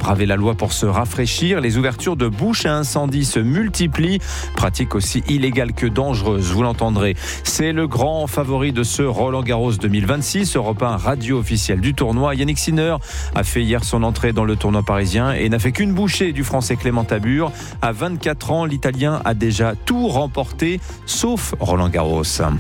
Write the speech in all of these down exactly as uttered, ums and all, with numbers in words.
braver la loi pour se rafraîchir. Les ouvertures de bouches à incendie se multiplient. Pratique aussi illégale que dangereuse, vous l'entendrez. C'est le grand favori de ce Roland-Garros deux mille vingt-six. Europe un, radio officielle du tournoi. Yannick Sinner a fait hier son entrée dans le tournoi parisien et n'a fait qu'une bouchée du Français Clément Tabur. À vingt-quatre ans, l'Italien a déjà tout remporté, sauf Roland-Garros.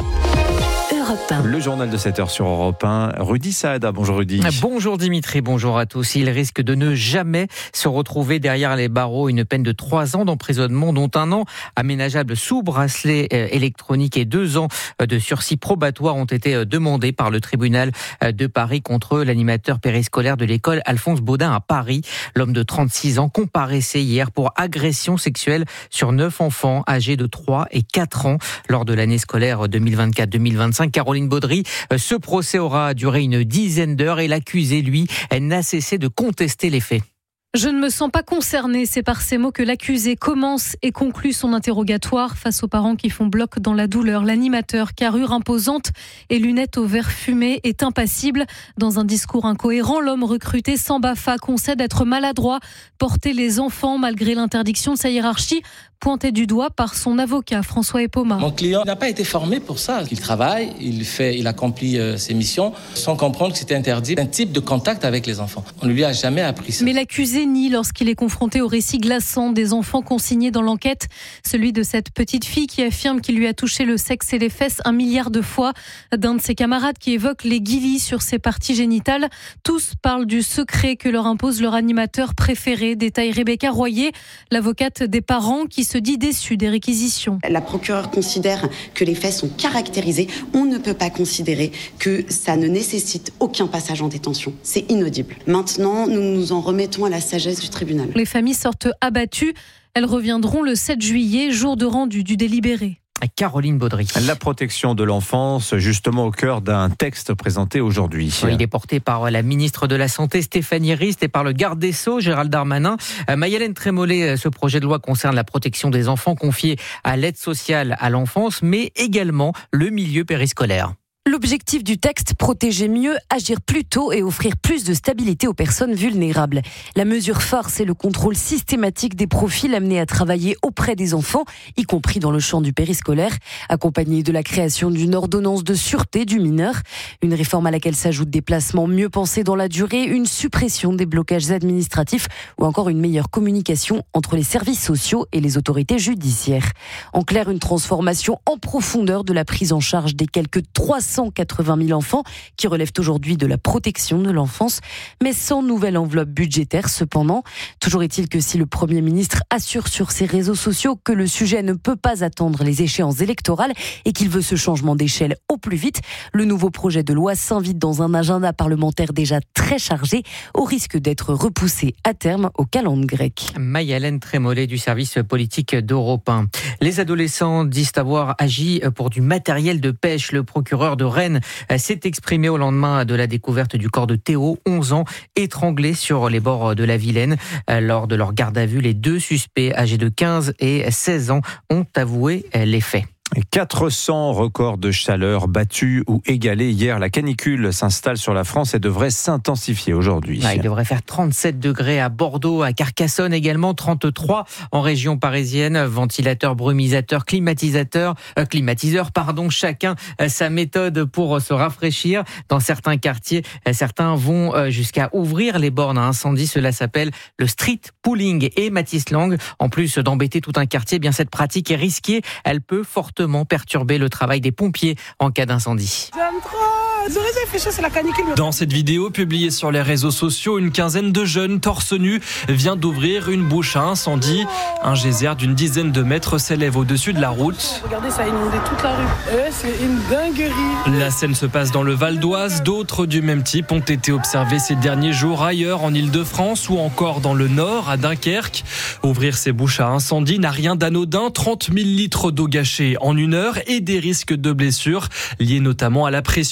Le journal de sept heures sur Europe un. Rudy Saada, bonjour Rudy. Bonjour Dimitri, bonjour à tous. Il risque de ne jamais se retrouver derrière les barreaux. Une peine de trois ans d'emprisonnement, dont un an aménageable sous bracelet électronique et deux ans de sursis probatoire ont été demandés par le tribunal de Paris contre l'animateur périscolaire de l'école Alphonse Baudin à Paris. L'homme de trente-six ans comparaissait hier pour agression sexuelle sur neuf enfants âgés de trois et quatre ans lors de l'année scolaire deux mille vingt-quatre deux mille vingt-cinq. Caroline Baudry, ce procès aura duré une dizaine d'heures et l'accusé, lui, n'a cessé de contester les faits. Je ne me sens pas concerné, c'est par ces mots que l'accusé commence et conclut son interrogatoire face aux parents qui font bloc dans la douleur. L'animateur, carrure imposante et lunettes au verre fumé, est impassible. Dans un discours incohérent, l'homme recruté sans B A F A concède être maladroit, porter les enfants malgré l'interdiction de sa hiérarchie, pointé du doigt par son avocat François Epoma. Mon client n'a pas été formé pour ça. Il travaille, il fait, il accomplit euh, ses missions sans comprendre que c'était interdit un type de contact avec les enfants. On ne lui a jamais appris ça. Mais l'accusé nie lorsqu'il est confronté au récit glaçant des enfants consignés dans l'enquête. Celui de cette petite fille qui affirme qu'il lui a touché le sexe et les fesses un milliard de fois. D'un de ses camarades qui évoque les guilis sur ses parties génitales. Tous parlent du secret que leur impose leur animateur préféré, détaille Rebecca Royer, l'avocate des parents qui se dit déçue des réquisitions. La procureure considère que les faits sont caractérisés. On ne peut pas considérer que ça ne nécessite aucun passage en détention. C'est inaudible. Maintenant, nous nous en remettons à la sagesse du tribunal. Les familles sortent abattues. Elles reviendront le sept juillet, jour de rendu du délibéré. Caroline Baudry. La protection de l'enfance, justement au cœur d'un texte présenté aujourd'hui. Il est porté par la ministre de la Santé, Stéphanie Rist, et par le garde des Sceaux, Gérald Darmanin. Maï-Hélène Trémollet, ce projet de loi concerne la protection des enfants confiés à l'aide sociale à l'enfance, mais également le milieu périscolaire. L'objectif du texte, protéger mieux, agir plus tôt et offrir plus de stabilité aux personnes vulnérables. La mesure phare, c'est le contrôle systématique des profils amenés à travailler auprès des enfants, y compris dans le champ du périscolaire, accompagné de la création d'une ordonnance de sûreté du mineur. Une réforme à laquelle s'ajoutent des placements mieux pensés dans la durée, une suppression des blocages administratifs ou encore une meilleure communication entre les services sociaux et les autorités judiciaires. En clair, une transformation en profondeur de la prise en charge des quelques trois cent quatre-vingt mille enfants qui relèvent aujourd'hui de la protection de l'enfance, mais sans nouvelle enveloppe budgétaire cependant. Toujours est-il que si le Premier ministre assure sur ses réseaux sociaux que le sujet ne peut pas attendre les échéances électorales et qu'il veut ce changement d'échelle au plus vite, le nouveau projet de loi s'invite dans un agenda parlementaire déjà très chargé, au risque d'être repoussé à terme au calendrier grec. Maï-Hélène Trémollet du service politique d'Europe un. Les adolescents disent avoir agi pour du matériel de pêche. Le procureur de Rennes s'est exprimé au lendemain de la découverte du corps de Théo, onze ans, étranglé sur les bords de la Vilaine. Lors de leur garde à vue, les deux suspects âgés de quinze et seize ans ont avoué les faits. quatre cents records de chaleur battus ou égalés hier. La canicule s'installe sur la France et devrait s'intensifier aujourd'hui. Ouais, il devrait faire trente-sept degrés à Bordeaux, à Carcassonne également, trente-trois en région parisienne. Ventilateurs, brumisateurs, climatisateurs, euh, climatiseurs, pardon, chacun euh, sa méthode pour se rafraîchir. Dans certains quartiers, euh, certains vont euh, jusqu'à ouvrir les bornes à incendie. Cela s'appelle le street pooling. Et Mathis Lang, en plus d'embêter tout un quartier, eh bien cette pratique est risquée. Elle peut fortement perturber le travail des pompiers en cas d'incendie. J'aime trop, désolé, j'ai fait chaud, c'est la canicule. Dans cette vidéo publiée sur les réseaux sociaux, une quinzaine de jeunes torse nu vient d'ouvrir une bouche à incendie. Un geyser d'une dizaine de mètres s'élève au-dessus de la route. Regardez, ça a inondé toute la rue. Eh, c'est une dinguerie. La scène se passe dans le Val d'Oise. D'autres du même type ont été observés ces derniers jours ailleurs en Île-de-France ou encore dans le Nord, à Dunkerque. Ouvrir ces bouches à incendie n'a rien d'anodin. trente mille litres d'eau gâchée en une heure et des risques de blessures liés notamment à la pression de l'eau.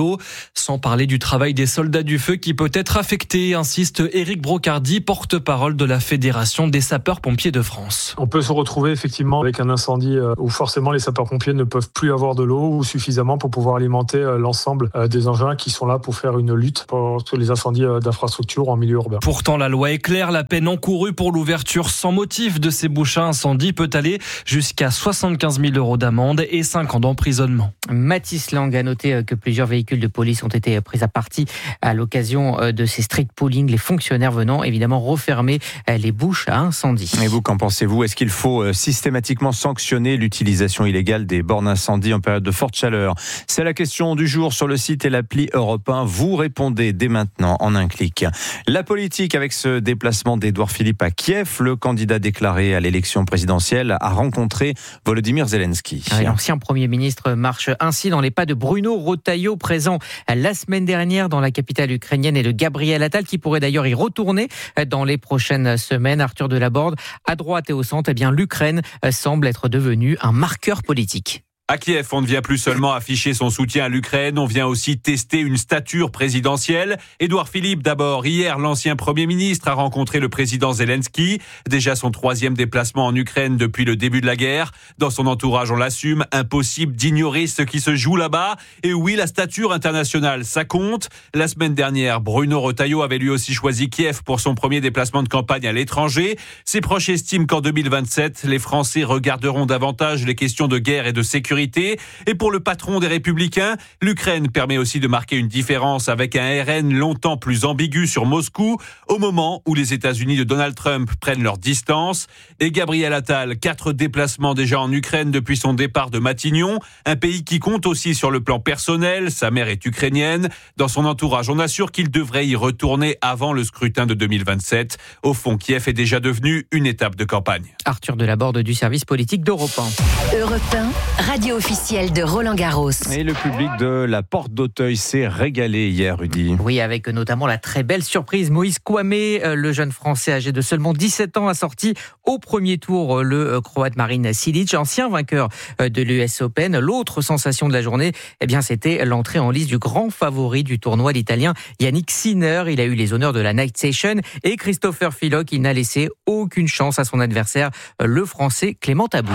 l'eau. Sans parler du travail des soldats du feu qui peut être affecté, insiste Éric Brocardi, porte-parole de la Fédération des sapeurs-pompiers de France. On peut se retrouver effectivement avec un incendie où forcément les sapeurs-pompiers ne peuvent plus avoir de l'eau ou suffisamment pour pouvoir alimenter l'ensemble des engins qui sont là pour faire une lutte contre les incendies d'infrastructures en milieu urbain. Pourtant, la loi est claire, la peine encourue pour l'ouverture sans motif de ces bouches à incendie peut aller jusqu'à soixante-quinze mille euros d'amende et cinq ans d'emprisonnement. Mathis Lang a noté que plusieurs véhicules de police ont été pris à partie à l'occasion de ces street pooling, les fonctionnaires venant évidemment refermer les bouches à incendie. Et vous, qu'en pensez-vous ? Est-ce qu'il faut systématiquement sanctionner l'utilisation illégale des bornes incendie en période de forte chaleur ? C'est la question du jour sur le site et l'appli Europe un. Vous répondez dès maintenant en un clic. La politique avec ce déplacement d'Édouard Philippe à Kiev, le candidat déclaré à l'élection présidentielle a rencontré Volodymyr Zelensky. L'ancien Premier ministre marche ainsi dans les pas de Bruno Retailleau, présent la semaine dernière dans la capitale ukrainienne, et de Gabriel Attal, qui pourrait d'ailleurs y retourner dans les prochaines semaines. Arthur Delaborde, à droite et au centre, eh bien, l'Ukraine semble être devenue un marqueur politique. À Kiev, on ne vient plus seulement afficher son soutien à l'Ukraine, on vient aussi tester une stature présidentielle. Édouard Philippe, d'abord, hier, l'ancien Premier ministre a rencontré le président Zelensky. Déjà son troisième déplacement en Ukraine depuis le début de la guerre. Dans son entourage, on l'assume, impossible d'ignorer ce qui se joue là-bas. Et oui, la stature internationale, ça compte. La semaine dernière, Bruno Retailleau avait lui aussi choisi Kiev pour son premier déplacement de campagne à l'étranger. Ses proches estiment qu'en deux mille vingt-sept, les Français regarderont davantage les questions de guerre et de sécurité. Et pour le patron des Républicains, l'Ukraine permet aussi de marquer une différence avec un R N longtemps plus ambigu sur Moscou, au moment où les États-Unis de Donald Trump prennent leur distance. Et Gabriel Attal, quatre déplacements déjà en Ukraine depuis son départ de Matignon, un pays qui compte aussi sur le plan personnel, sa mère est ukrainienne. Dans son entourage, on assure qu'il devrait y retourner avant le scrutin de deux mille vingt-sept. Au fond, Kiev est déjà devenu une étape de campagne. Arthur Delaborde du service politique d'Europe un. Europe un, radio officielle de Roland Garros. Et le public de la Porte d'Auteuil s'est régalé hier, Rudy. Oui, avec notamment la très belle surprise. Moïse Kouamé, le jeune Français âgé de seulement dix-sept ans, a sorti au premier tour le Croate Marin Cilic, ancien vainqueur de l'U S Open. L'autre sensation de la journée, eh bien, c'était l'entrée en lice du grand favori du tournoi, l'Italien Yannick Sinner. Il a eu les honneurs de la Night Session. Et Christopher Filock, il n'a laissé aucune chance à son adversaire, le Français Clément Taboula.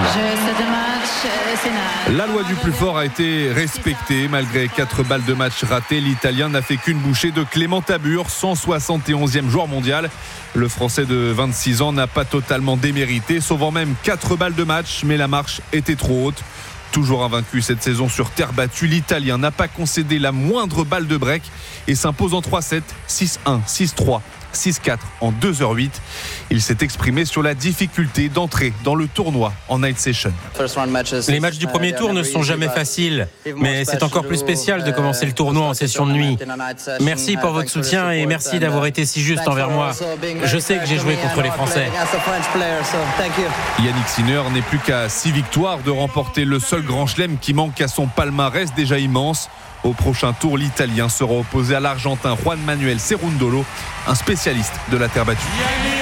La loi du plus fort a été respectée. Malgré quatre balles de match ratées, l'Italien n'a fait qu'une bouchée de Clément Tabur, cent soixante et onzième joueur mondial. Le Français de vingt-six ans n'a pas totalement démérité, sauvant même quatre balles de match, mais la marche était trop haute. Toujours invaincu cette saison sur terre battue, l'Italien n'a pas concédé la moindre balle de break et s'impose en trois sept, six un, six trois. six quatre en deux heures huit. Il s'est exprimé sur la difficulté d'entrer dans le tournoi en Night Session. Les matchs du premier tour ne sont jamais faciles, mais c'est encore plus spécial de commencer le tournoi en session de nuit. Merci pour votre soutien et merci d'avoir été si juste envers moi. Je sais que j'ai joué contre les Français. Yannick Sinner n'est plus qu'à six victoires de remporter le seul grand chelem qui manque à son palmarès déjà immense. Au prochain tour, l'Italien sera opposé à l'Argentin Juan Manuel Cerundolo, un spécialiste de la terre battue.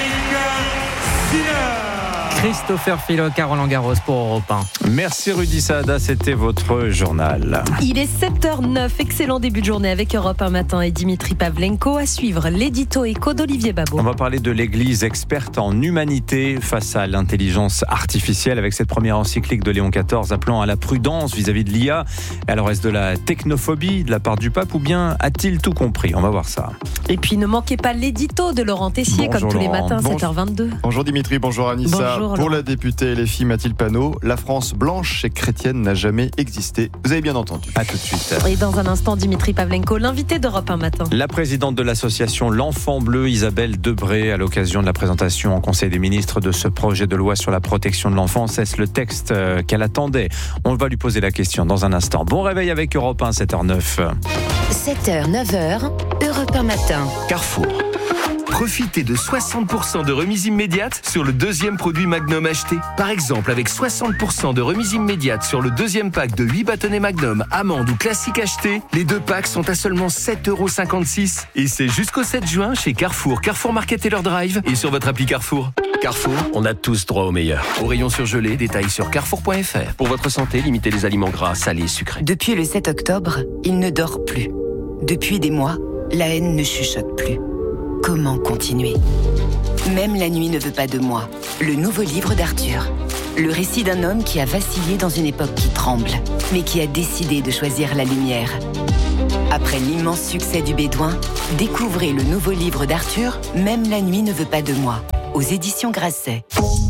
Christopher Filock à Roland Garros pour Europe un. Merci Rudy Saada, c'était votre journal. Il est sept heures neuf, excellent début de journée avec Europe un matin et Dimitri Pavlenko. À suivre l'édito éco d'Olivier Babot. On va parler de l'Église experte en humanité face à l'intelligence artificielle avec cette première encyclique de Léon quatorze appelant à la prudence vis-à-vis de l'I A. Alors est-ce de la technophobie de la part du pape ou bien a-t-il tout compris ? On va voir ça. Et puis ne manquez pas l'édito de Laurent Tessier. Bonjour, comme tous Laurent. Les matins, bonjour. sept heures vingt-deux. Bonjour Dimitri, bonjour Anissa. Bonjour. Pour la députée L F I Mathilde Panot, la France blanche et chrétienne n'a jamais existé. Vous avez bien entendu. À tout de suite. Et dans un instant, Dimitri Pavlenko, l'invité d'Europe un matin. La présidente de l'association L'Enfant Bleu, Isabelle Debré, à l'occasion de la présentation en Conseil des ministres de ce projet de loi sur la protection de l'enfance, est-ce le texte qu'elle attendait ? On va lui poser la question dans un instant. Bon réveil avec Europe un, sept heures neuf. sept heures, neuf heures, Europe un matin. Carrefour. Profitez de soixante pour cent de remise immédiate sur le deuxième produit Magnum acheté. Par exemple, avec soixante pour cent de remise immédiate sur le deuxième pack de huit bâtonnets Magnum, amande ou classique acheté, les deux packs sont à seulement sept euros cinquante-six. Et c'est jusqu'au sept juin chez Carrefour, Carrefour Market et leur drive et sur votre appli Carrefour. Carrefour, on a tous droit au meilleur. Au rayon surgelé, détails sur carrefour point f r. Pour votre santé, limitez les aliments gras, salés, sucrés. Depuis le sept octobre, il ne dort plus. Depuis des mois, la haine ne chuchote plus. Comment continuer ? Même la nuit ne veut pas de moi. Le nouveau livre d'Arthur. Le récit d'un homme qui a vacillé dans une époque qui tremble, mais qui a décidé de choisir la lumière. Après l'immense succès du Bédouin, découvrez le nouveau livre d'Arthur, Même la nuit ne veut pas de moi, aux éditions Grasset.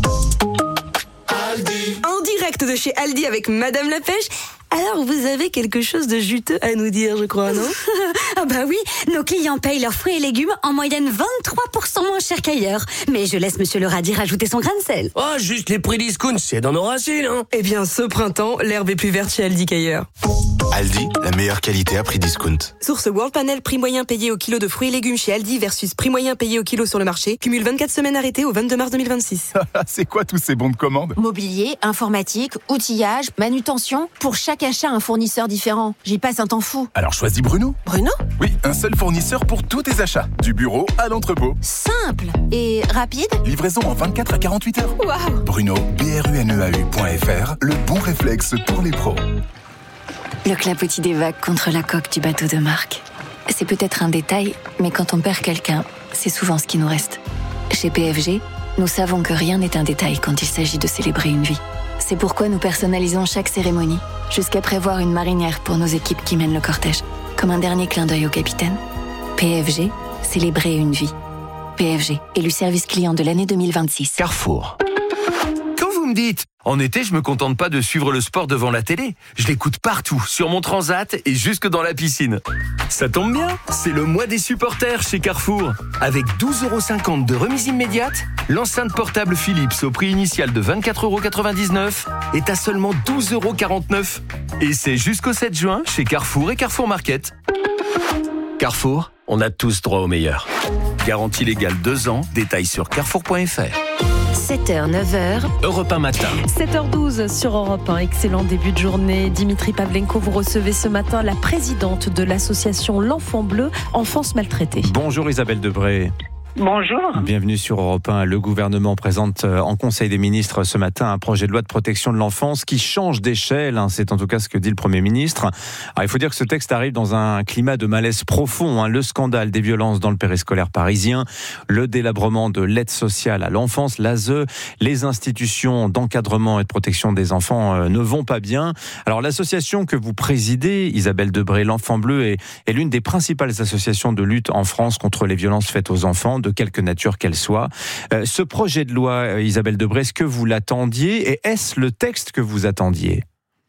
En direct de chez Aldi avec Madame la Pêche. Alors, vous avez quelque chose de juteux à nous dire, je crois, non ? Ah bah oui, nos clients payent leurs fruits et légumes en moyenne vingt-trois pour cent moins cher qu'ailleurs. Mais je laisse Monsieur le Radis rajouter son grain de sel. Oh, juste les prix discount, c'est dans nos racines, hein. Eh bien, ce printemps, l'herbe est plus verte chez Aldi qu'ailleurs. Aldi, la meilleure qualité à prix discount. Source World Panel, prix moyen payé au kilo de fruits et légumes chez Aldi versus prix moyen payé au kilo sur le marché. Cumule vingt-quatre semaines arrêtées au vingt-deux mars deux mille vingt-six. C'est quoi tous ces bons de commande ? Mobilier, informatique, outillage, manutention. Pour chaque achat, un fournisseur différent. J'y passe un temps fou. Alors choisis Bruno. Bruno ? Oui, un seul fournisseur pour tous tes achats. Du bureau à l'entrepôt. Simple et rapide. Livraison en vingt-quatre à quarante-huit heures. Waouh ! Bruno, B R U N E A U point F R, le bon réflexe pour les pros. Le clapotis des vagues contre la coque du bateau de Marc. C'est peut-être un détail, mais quand on perd quelqu'un, c'est souvent ce qui nous reste. Chez P F G, nous savons que rien n'est un détail quand il s'agit de célébrer une vie. C'est pourquoi nous personnalisons chaque cérémonie, jusqu'à prévoir une marinière pour nos équipes qui mènent le cortège, comme un dernier clin d'œil au capitaine. P F G, célébrer une vie. P F G, élu service client de l'année deux mille vingt-six. Carrefour. Quand vous me dites, en été, je me contente pas de suivre le sport devant la télé. Je l'écoute partout, sur mon transat et jusque dans la piscine. Ça tombe bien, c'est le mois des supporters chez Carrefour. Avec douze euros cinquante de remise immédiate, l'enceinte portable Philips au prix initial de vingt-quatre euros quatre-vingt-dix-neuf est à seulement douze euros quarante-neuf. Et c'est jusqu'au sept juin chez Carrefour et Carrefour Market. Carrefour, on a tous droit au meilleur. Garantie légale deux ans, détails sur carrefour point F R. sept heures, neuf heures. Europe un matin. sept heures douze sur Europe un. Excellent début de journée. Dimitri Pavlenko, vous recevez ce matin la présidente de l'association L'Enfant Bleu, Enfance Maltraitée. Bonjour Isabelle Debré. Bonjour. Bienvenue sur Europe un. Le gouvernement présente en Conseil des ministres ce matin un projet de loi de protection de l'enfance qui change d'échelle. C'est en tout cas ce que dit le Premier ministre. Alors, il faut dire que ce texte arrive dans un climat de malaise profond. Le scandale des violences dans le périscolaire parisien, le délabrement de l'aide sociale à l'enfance, l'A S E, les institutions d'encadrement et de protection des enfants ne vont pas bien. Alors l'association que vous présidez, Isabelle Debré, L'Enfant Bleu, est, est l'une des principales associations de lutte en France contre les violences faites aux enfants, de quelque nature qu'elle soit. Euh, ce projet de loi, euh, Isabelle Debré, est-ce que vous l'attendiez et est-ce le texte que vous attendiez ?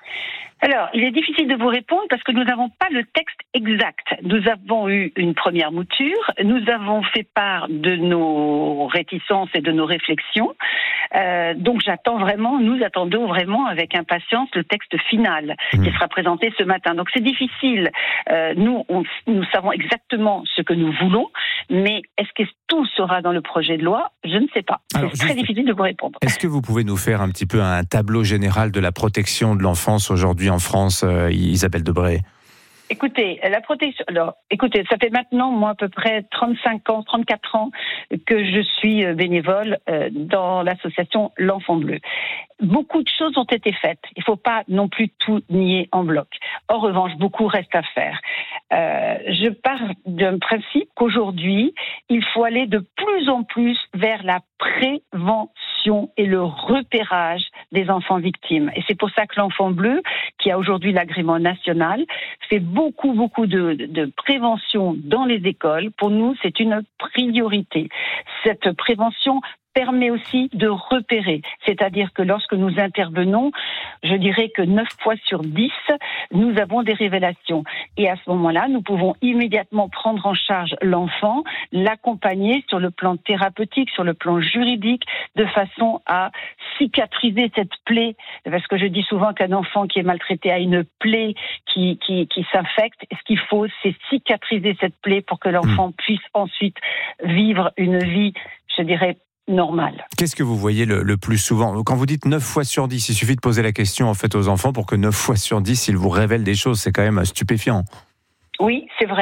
Alors, il est difficile de vous répondre parce que nous n'avons pas le texte exact. Nous avons eu une première mouture, nous avons fait part de nos réticences et de nos réflexions. Euh, donc j'attends vraiment, nous attendons vraiment avec impatience le texte final mmh. qui sera présenté ce matin. Donc c'est difficile. Euh, nous, on, nous savons exactement ce que nous voulons, mais est-ce que tout sera dans le projet de loi ? Je ne sais pas. Alors, c'est très difficile de vous répondre. Est-ce que vous pouvez nous faire un petit peu un tableau général de la protection de l'enfance aujourd'hui en France, euh, Isabelle Debré ? Écoutez, la protection. Alors, écoutez, ça fait maintenant, moi, à peu près trente-cinq ans, trente-quatre ans que je suis bénévole euh, dans l'association L'Enfant Bleu. Beaucoup de choses ont été faites. Il ne faut pas non plus tout nier en bloc. En revanche, beaucoup reste à faire. Euh, je pars d'un principe qu'aujourd'hui, il faut aller de plus en plus vers la prévention et le repérage des enfants victimes. Et c'est pour ça que l'Enfant Bleu, qui a aujourd'hui l'agrément national, fait beaucoup, beaucoup de, de prévention dans les écoles. Pour nous, c'est une priorité. Cette prévention permet aussi de repérer. C'est-à-dire que lorsque nous intervenons, je dirais que neuf fois sur dix, nous avons des révélations. Et à ce moment-là, nous pouvons immédiatement prendre en charge l'enfant, l'accompagner sur le plan thérapeutique, sur le plan juridique, de façon à cicatriser cette plaie. Parce que je dis souvent qu'un enfant qui est maltraité a une plaie qui, qui, qui s'infecte. Et ce qu'il faut, c'est cicatriser cette plaie pour que l'enfant puisse ensuite vivre une vie, je dirais, normal. Qu'est-ce que vous voyez le, le plus souvent ? Quand vous dites neuf fois sur dix, il suffit de poser la question en fait aux enfants pour que neuf fois sur dix, ils vous révèlent des choses. C'est quand même stupéfiant. Oui, c'est vrai.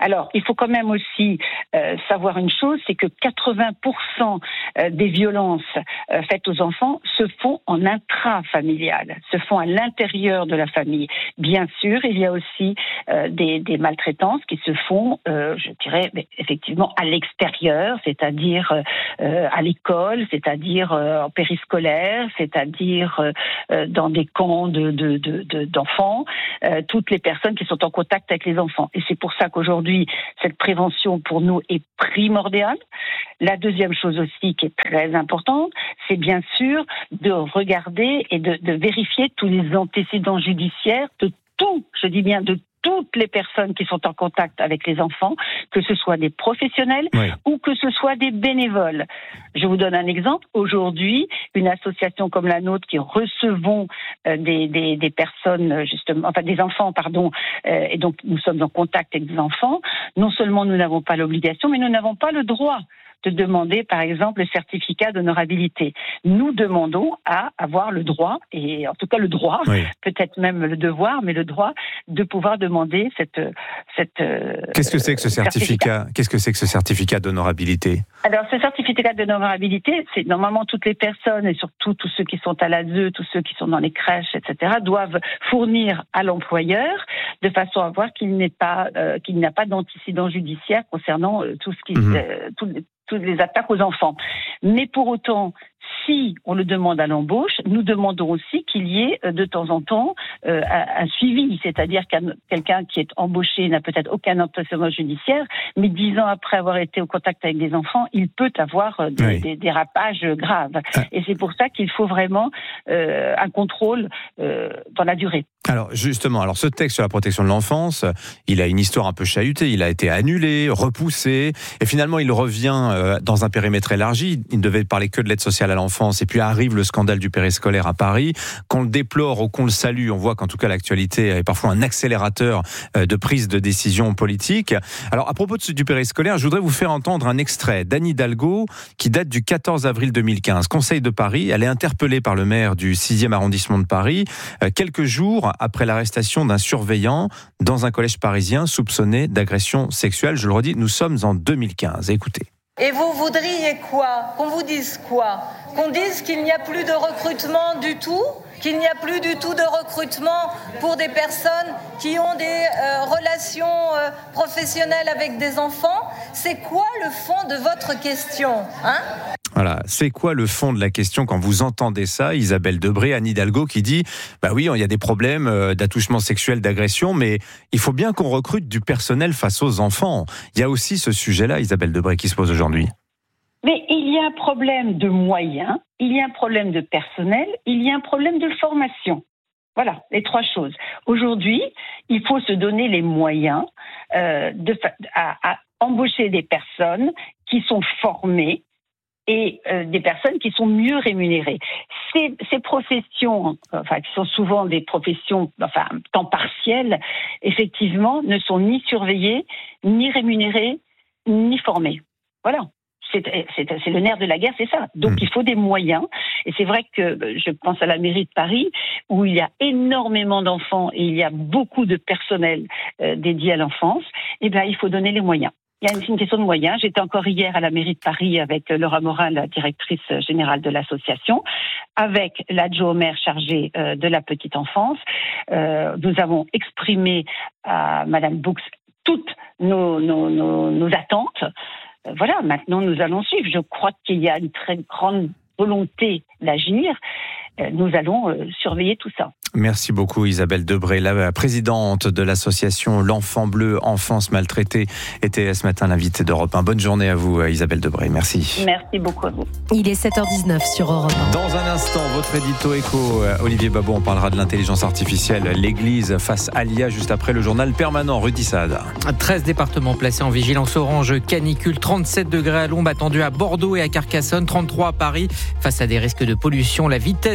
Alors, il faut quand même aussi euh, savoir une chose, c'est que quatre-vingts pour cent des violences euh, faites aux enfants se font en intrafamilial, se font à l'intérieur de la famille. Bien sûr, il y a aussi euh, des, des maltraitances qui se font, euh, je dirais, effectivement, à l'extérieur, c'est-à-dire euh, à l'école, c'est-à-dire euh, en périscolaire, c'est-à-dire euh, dans des camps de, de, de, de, d'enfants, euh, toutes les personnes qui sont en contact avec les enfants. Et c'est pour ça qu'aujourd'hui, cette prévention pour nous est primordiale. La deuxième chose aussi qui est très importante, c'est bien sûr de regarder et de, de vérifier tous les antécédents judiciaires de tout, je dis bien de toutes les personnes qui sont en contact avec les enfants, que ce soit des professionnels oui. ou que ce soit des bénévoles. Je vous donne un exemple. Aujourd'hui, une association comme la nôtre qui recevons euh, des, des, des personnes, justement, enfin des enfants, pardon, euh, et donc nous sommes en contact avec des enfants, non seulement nous n'avons pas l'obligation, mais nous n'avons pas le droit de demander, par exemple, le certificat d'honorabilité. Nous demandons à avoir le droit, et en tout cas le droit, oui. peut-être même le devoir, mais le droit de pouvoir demander cette... cette Qu'est-ce que c'est que ce certificat, certificat Qu'est-ce que c'est que ce certificat d'honorabilité? Alors, ce certificat d'honorabilité, c'est normalement toutes les personnes, et surtout tous ceux qui sont à l'A S E, tous ceux qui sont dans les crèches, et cetera, doivent fournir à l'employeur de façon à voir qu'il n'est pas, euh, qu'il n'y a pas d'antécédent judiciaire concernant euh, tout ce qui... Mmh. Euh, tout, toutes les attaques aux enfants. Mais pour autant, si on le demande à l'embauche, nous demandons aussi qu'il y ait de temps en temps euh, un suivi, c'est-à-dire qu'un quelqu'un qui est embauché n'a peut-être aucun antécédent judiciaire, mais dix ans après avoir été au contact avec des enfants, il peut avoir des, oui. des dérapages graves. Ah. Et c'est pour ça qu'il faut vraiment euh, un contrôle euh, dans la durée. Alors justement, alors ce texte sur la protection de l'enfance, il a une histoire un peu chahutée, il a été annulé, repoussé, et finalement il revient euh, dans un périmètre élargi. Il ne devait parler que de l'aide sociale à l'enfance, et puis arrive le scandale du périscolaire à Paris. Qu'on le déplore ou qu'on le salue, on voit qu'en tout cas l'actualité est parfois un accélérateur euh, de prise de décision politique. Alors à propos de, du périscolaire, je voudrais vous faire entendre un extrait d'Anne Hidalgo qui date du quatorze avril deux mille quinze. Conseil de Paris, elle est interpellée par le maire du sixième arrondissement de Paris, euh, quelques jours après l'arrestation d'un surveillant dans un collège parisien soupçonné d'agression sexuelle. Je le redis, nous sommes en deux mille quinze. Écoutez. Et vous voudriez quoi? Qu'on vous dise quoi? Qu'on dise qu'il n'y a plus de recrutement du tout? Qu'il n'y a plus du tout de recrutement pour des personnes qui ont des euh, relations euh, professionnelles avec des enfants? C'est quoi le fond de votre question, hein? Voilà, c'est quoi le fond de la question quand vous entendez ça, Isabelle Debré, Anne Hidalgo qui dit bah oui, il y a des problèmes d'attouchement sexuel, d'agression, mais il faut bien qu'on recrute du personnel face aux enfants. Il y a aussi ce sujet-là, Isabelle Debré, qui se pose aujourd'hui. Mais il y a un problème de moyens, il y a un problème de personnel, il y a un problème de formation. Voilà, les trois choses. Aujourd'hui, il faut se donner les moyens euh, de, à, à embaucher des personnes qui sont formées et euh, des personnes qui sont mieux rémunérées. Ces, ces professions, enfin, qui sont souvent des professions, enfin, temps partiel, effectivement, ne sont ni surveillées, ni rémunérées, ni formées. Voilà. C'est, c'est, c'est le nerf de la guerre, c'est ça. Donc, mmh. il faut des moyens. Et c'est vrai que je pense à la mairie de Paris, où il y a énormément d'enfants et il y a beaucoup de personnel euh, dédié à l'enfance. Eh bien, il faut donner les moyens. Il y a une question de moyens. J'étais encore hier à la mairie de Paris avec Laura Morin, la directrice générale de l'association, avec l'adjoint au maire chargé euh, de la petite enfance. Euh, nous avons exprimé à Madame Boux toutes nos, nos, nos, nos attentes. Euh, voilà, maintenant nous allons suivre. Je crois qu'il y a une très grande volonté d'agir. Euh, nous allons euh, surveiller tout ça. Merci beaucoup Isabelle Debré, la présidente de l'association L'Enfant Bleu, Enfance Maltraitée, était ce matin l'invitée d'Europe un. Bonne journée à vous Isabelle Debré, merci. Merci beaucoup à vous. Il est sept heures dix-neuf sur Europe un. Dans un instant, votre édito éco, Olivier Babot, on parlera de l'intelligence artificielle, l'Église face à l'I A, juste après le journal permanent, Rudy Saad. treize départements placés en vigilance orange canicule, trente-sept degrés à l'ombre attendus à Bordeaux et à Carcassonne, trente-trois à Paris. Face à des risques de pollution, la vitesse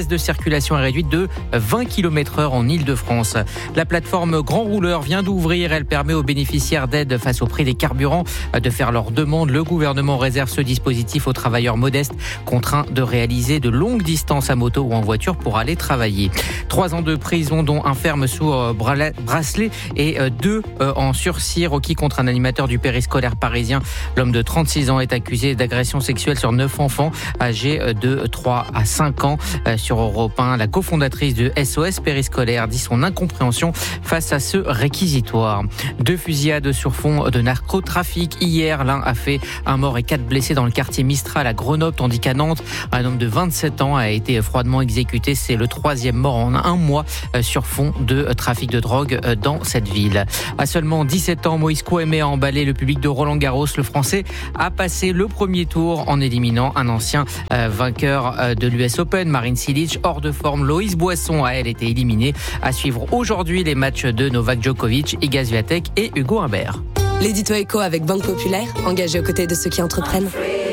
de circulation est réduite de vingt kilomètres heure en Ile-de-France. La plateforme Grand Rouleur vient d'ouvrir. Elle permet aux bénéficiaires d'aide face au prix des carburants de faire leur demande. Le gouvernement réserve ce dispositif aux travailleurs modestes contraints de réaliser de longues distances à moto ou en voiture pour aller travailler. Trois ans de prison, dont un ferme sous bracelet et deux en sursis requis contre un animateur du périscolaire parisien. L'homme de trente-six ans est accusé d'agression sexuelle sur neuf enfants âgés de trois à cinq ans. Sur Europe un, la cofondatrice de S O S Périscolaire dit son incompréhension face à ce réquisitoire. Deux fusillades sur fond de narcotrafic. Hier, l'un a fait un mort et quatre blessés dans le quartier Mistral à Grenoble, tandis qu'à Nantes, un homme de vingt-sept ans a été froidement exécuté. C'est le troisième mort en un mois sur fond de trafic de drogue dans cette ville. À seulement dix-sept ans, Moïse Kouemé a emballé le public de Roland-Garros. Le Français a passé le premier tour en éliminant un ancien vainqueur de l'U S Open, Marin Cilic, hors de forme. Loïs Boisson a, elle, été éliminé. À suivre aujourd'hui les matchs de Novak Djokovic, Iga Swiatek et Hugo Humbert. L'édito éco avec Banque Populaire, engagé aux côtés de ceux qui entreprennent.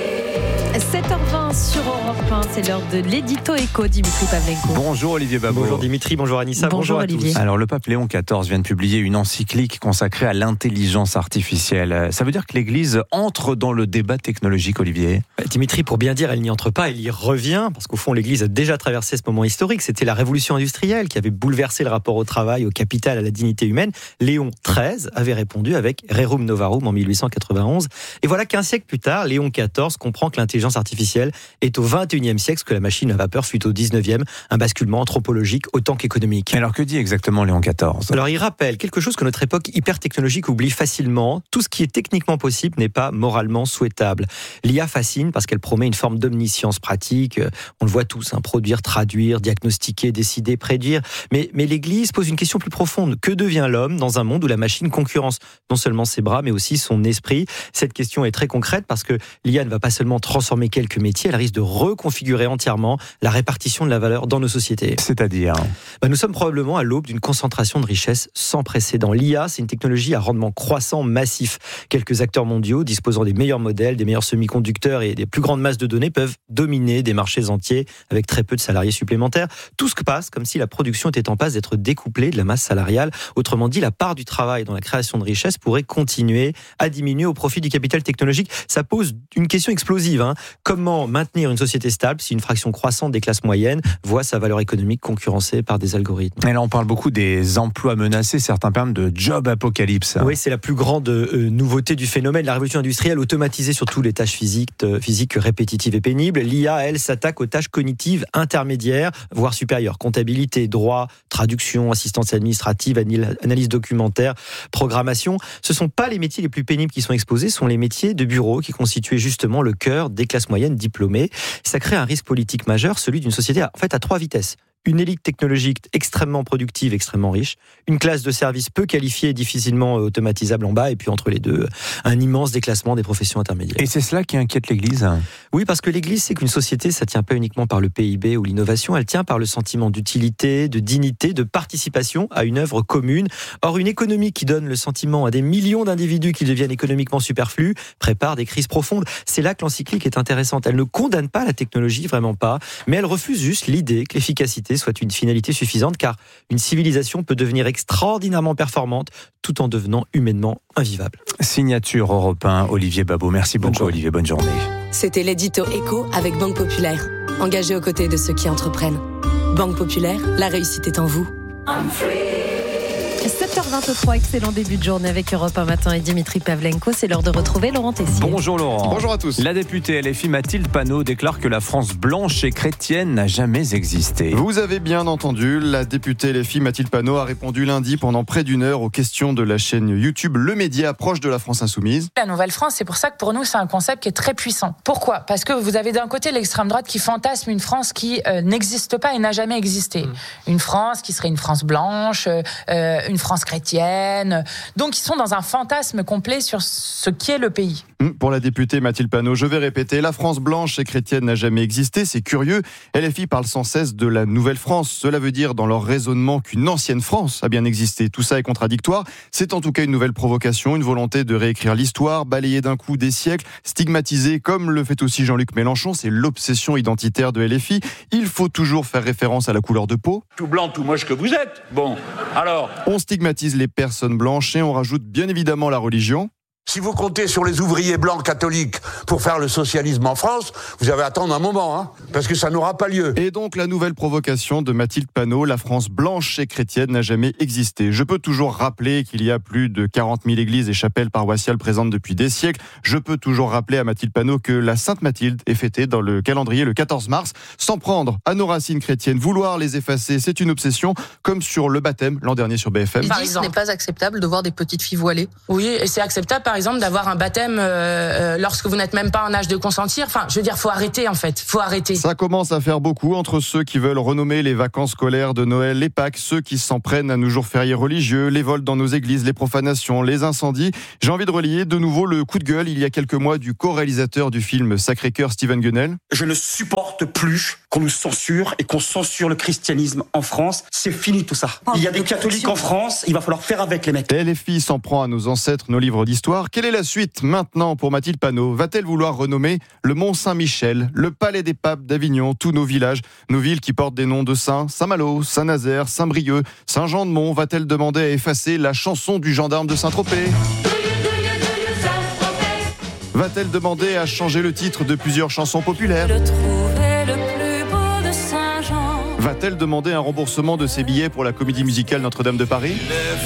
sept heures vingt sur Europe un, c'est l'heure de l'édito éco, Dimitri Pavlenko. Bonjour Olivier Babot. Bonjour Dimitri, bonjour Anissa, bonjour, bonjour à Olivier. tous. Alors le pape Léon quatorze vient de publier une encyclique consacrée à l'intelligence artificielle. Ça veut dire que l'Église entre dans le débat technologique, Olivier ? Dimitri, pour bien dire, elle n'y entre pas, elle y revient, parce qu'au fond l'Église a déjà traversé ce moment historique. C'était la révolution industrielle qui avait bouleversé le rapport au travail, au capital, à la dignité humaine. Léon treize avait répondu avec Rerum Novarum en mille huit cent quatre-vingt-onze. Et voilà qu'un siècle plus tard, Léon quatorze comprend que l'intelligence artificielle est au vingt et unième siècle, ce que la machine à vapeur fut au dix-neuvième, un basculement anthropologique autant qu'économique. Alors que dit exactement Léon quatorze ? Alors il rappelle quelque chose que notre époque hyper technologique oublie facilement. Tout ce qui est techniquement possible n'est pas moralement souhaitable. L'I A fascine parce qu'elle promet une forme d'omniscience pratique. On le voit tous, hein, produire, traduire, diagnostiquer, décider, prédire. Mais, mais l'Église pose une question plus profonde. Que devient l'homme dans un monde où la machine concurrence non seulement ses bras, mais aussi son esprit ? Cette question est très concrète parce que l'I A ne va pas seulement transformer quelques métiers, elle risque de reconfigurer entièrement la répartition de la valeur dans nos sociétés. C'est-à-dire ? Ben, nous sommes probablement à l'aube d'une concentration de richesses sans précédent. L'I A, c'est une technologie à rendement croissant massif. Quelques acteurs mondiaux disposant des meilleurs modèles, des meilleurs semi-conducteurs et des plus grandes masses de données peuvent dominer des marchés entiers avec très peu de salariés supplémentaires. Tout ce que passe comme si la production était en passe d'être découplée de la masse salariale. Autrement dit, la part du travail dans la création de richesses pourrait continuer à diminuer au profit du capital technologique. Ça pose une question explosive. Hein. Comment maintenir une société stable si une fraction croissante des classes moyennes voit sa valeur économique concurrencée par des algorithmes ? Et là, on parle beaucoup des emplois menacés, certains parlent de job apocalypse. Oui, c'est la plus grande euh, nouveauté du phénomène. La révolution industrielle automatisée surtout les tâches physiques, euh, physiques répétitives et pénibles. L'I A, elle, s'attaque aux tâches cognitives intermédiaires, voire supérieures. Comptabilité, droit, traduction, assistance administrative, analyse documentaire, programmation. Ce ne sont pas les métiers les plus pénibles qui sont exposés, ce sont les métiers de bureau qui constituaient justement le cœur des classes moyennes diplômées. Ça crée un risque politique majeur, celui d'une société en fait à trois vitesses. Une élite technologique extrêmement productive, extrêmement riche, une classe de services peu qualifiée et difficilement automatisable en bas, et puis entre les deux, un immense déclassement des professions intermédiaires. Et c'est cela qui inquiète l'Église ? Oui, parce que l'Église sait qu'une société, ça ne tient pas uniquement par le P I B ou l'innovation, elle tient par le sentiment d'utilité, de dignité, de participation à une œuvre commune. Or, une économie qui donne le sentiment à des millions d'individus qui deviennent économiquement superflus prépare des crises profondes. C'est là que l'encyclique est intéressante. Elle ne condamne pas la technologie, vraiment pas, mais elle refuse juste l'idée que l'efficacité soit une finalité suffisante, car une civilisation peut devenir extraordinairement performante tout en devenant humainement invivable. Signature Europe un, Olivier Babot. Merci beaucoup Olivier, bonne journée. C'était l'édito éco avec Banque Populaire, engagé aux côtés de ceux qui entreprennent. Banque Populaire, la réussite est en vous. sept heures vingt-trois, excellent début de journée avec Europe un matin et Dimitri Pavlenko. C'est l'heure de retrouver Laurent Tessier. Bonjour Laurent. Bonjour à tous. La députée L F I Mathilde Panot déclare que la France blanche et chrétienne n'a jamais existé. Vous avez bien entendu, la députée L F I Mathilde Panot a répondu lundi pendant près d'une heure aux questions de la chaîne YouTube Le Média, proche de la France Insoumise. La Nouvelle-France, c'est pour ça que pour nous, c'est un concept qui est très puissant. Pourquoi ? Parce que vous avez d'un côté l'extrême droite qui fantasme une France qui euh, n'existe pas et n'a jamais existé. Mmh. Une France qui serait une France blanche, euh, une France chrétienne. Donc ils sont dans un fantasme complet sur ce qu'est le pays. Pour la députée Mathilde Panot, je vais répéter, la France blanche et chrétienne n'a jamais existé, c'est curieux. L F I parle sans cesse de la nouvelle France. Cela veut dire dans leur raisonnement qu'une ancienne France a bien existé. Tout ça est contradictoire. C'est en tout cas une nouvelle provocation, une volonté de réécrire l'histoire, balayer d'un coup des siècles, stigmatiser comme le fait aussi Jean-Luc Mélenchon. C'est l'obsession identitaire de L F I. Il faut toujours faire référence à la couleur de peau. Tout blanc, tout moche que vous êtes. Bon, alors... On stigmatise les personnes blanches et on rajoute bien évidemment la religion. Si vous comptez sur les ouvriers blancs catholiques pour faire le socialisme en France, vous allez attendre un moment, hein, parce que ça n'aura pas lieu. Et donc la nouvelle provocation de Mathilde Panot, la France blanche et chrétienne n'a jamais existé. Je peux toujours rappeler qu'il y a plus de quarante mille églises et chapelles paroissiales présentes depuis des siècles. Je peux toujours rappeler à Mathilde Panot que la Sainte Mathilde est fêtée dans le calendrier le quatorze mars. S'en prendre à nos racines chrétiennes, vouloir les effacer, c'est une obsession, comme sur le baptême l'an dernier sur B F M. Il dit ce n'est pas acceptable de voir des petites filles voilées. Oui, et c'est acceptable par exemple d'avoir un baptême euh, lorsque vous n'êtes même pas en âge de consentir. Enfin, je veux dire, faut arrêter en fait, faut arrêter. Ça commence à faire beaucoup entre ceux qui veulent renommer les vacances scolaires de Noël, les Pâques, ceux qui s'en prennent à nos jours fériés religieux, les vols dans nos églises, les profanations, les incendies. J'ai envie de relier de nouveau le coup de gueule il y a quelques mois du co-réalisateur du film Sacré-Cœur, Steven Guenel. Je ne supporte plus qu'on nous censure et qu'on censure le christianisme en France. C'est fini tout ça. Il y a des catholiques en France, il va falloir faire avec les mecs. L F I s'en prend à nos ancêtres, nos livres d'histoire. Quelle est la suite maintenant pour Mathilde Panot? Va-t-elle vouloir renommer le Mont Saint-Michel, le Palais des Papes d'Avignon, tous nos villages, nos villes qui portent des noms de saints, Saint-Malo, Saint-Nazaire, Saint-Brieuc, Saint-Jean-de-Mont? Va-t-elle demander à effacer la chanson du gendarme de Saint-Tropez? Va-t-elle demander à changer le titre de plusieurs chansons populaires? Va-t-elle demander un remboursement de ses billets pour la comédie musicale Notre-Dame de Paris?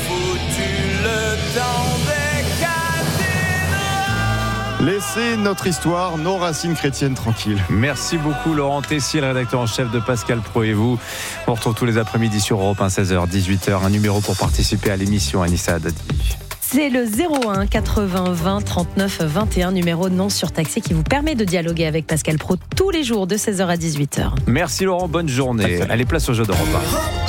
Laissez notre histoire, nos racines chrétiennes tranquilles. Merci beaucoup Laurent Tessier, le rédacteur en chef de Pascal Pro et vous. On retrouve tous les après-midi sur Europe un, seize heures, dix-huit heures. Un numéro pour participer à l'émission, Anissa Haddadi. C'est le zéro un quatre-vingts vingt trente-neuf vingt et un, numéro non surtaxé qui vous permet de dialoguer avec Pascal Pro tous les jours de seize heures à dix-huit heures. Merci Laurent, bonne journée. Allez, place au jeu d'Europe un.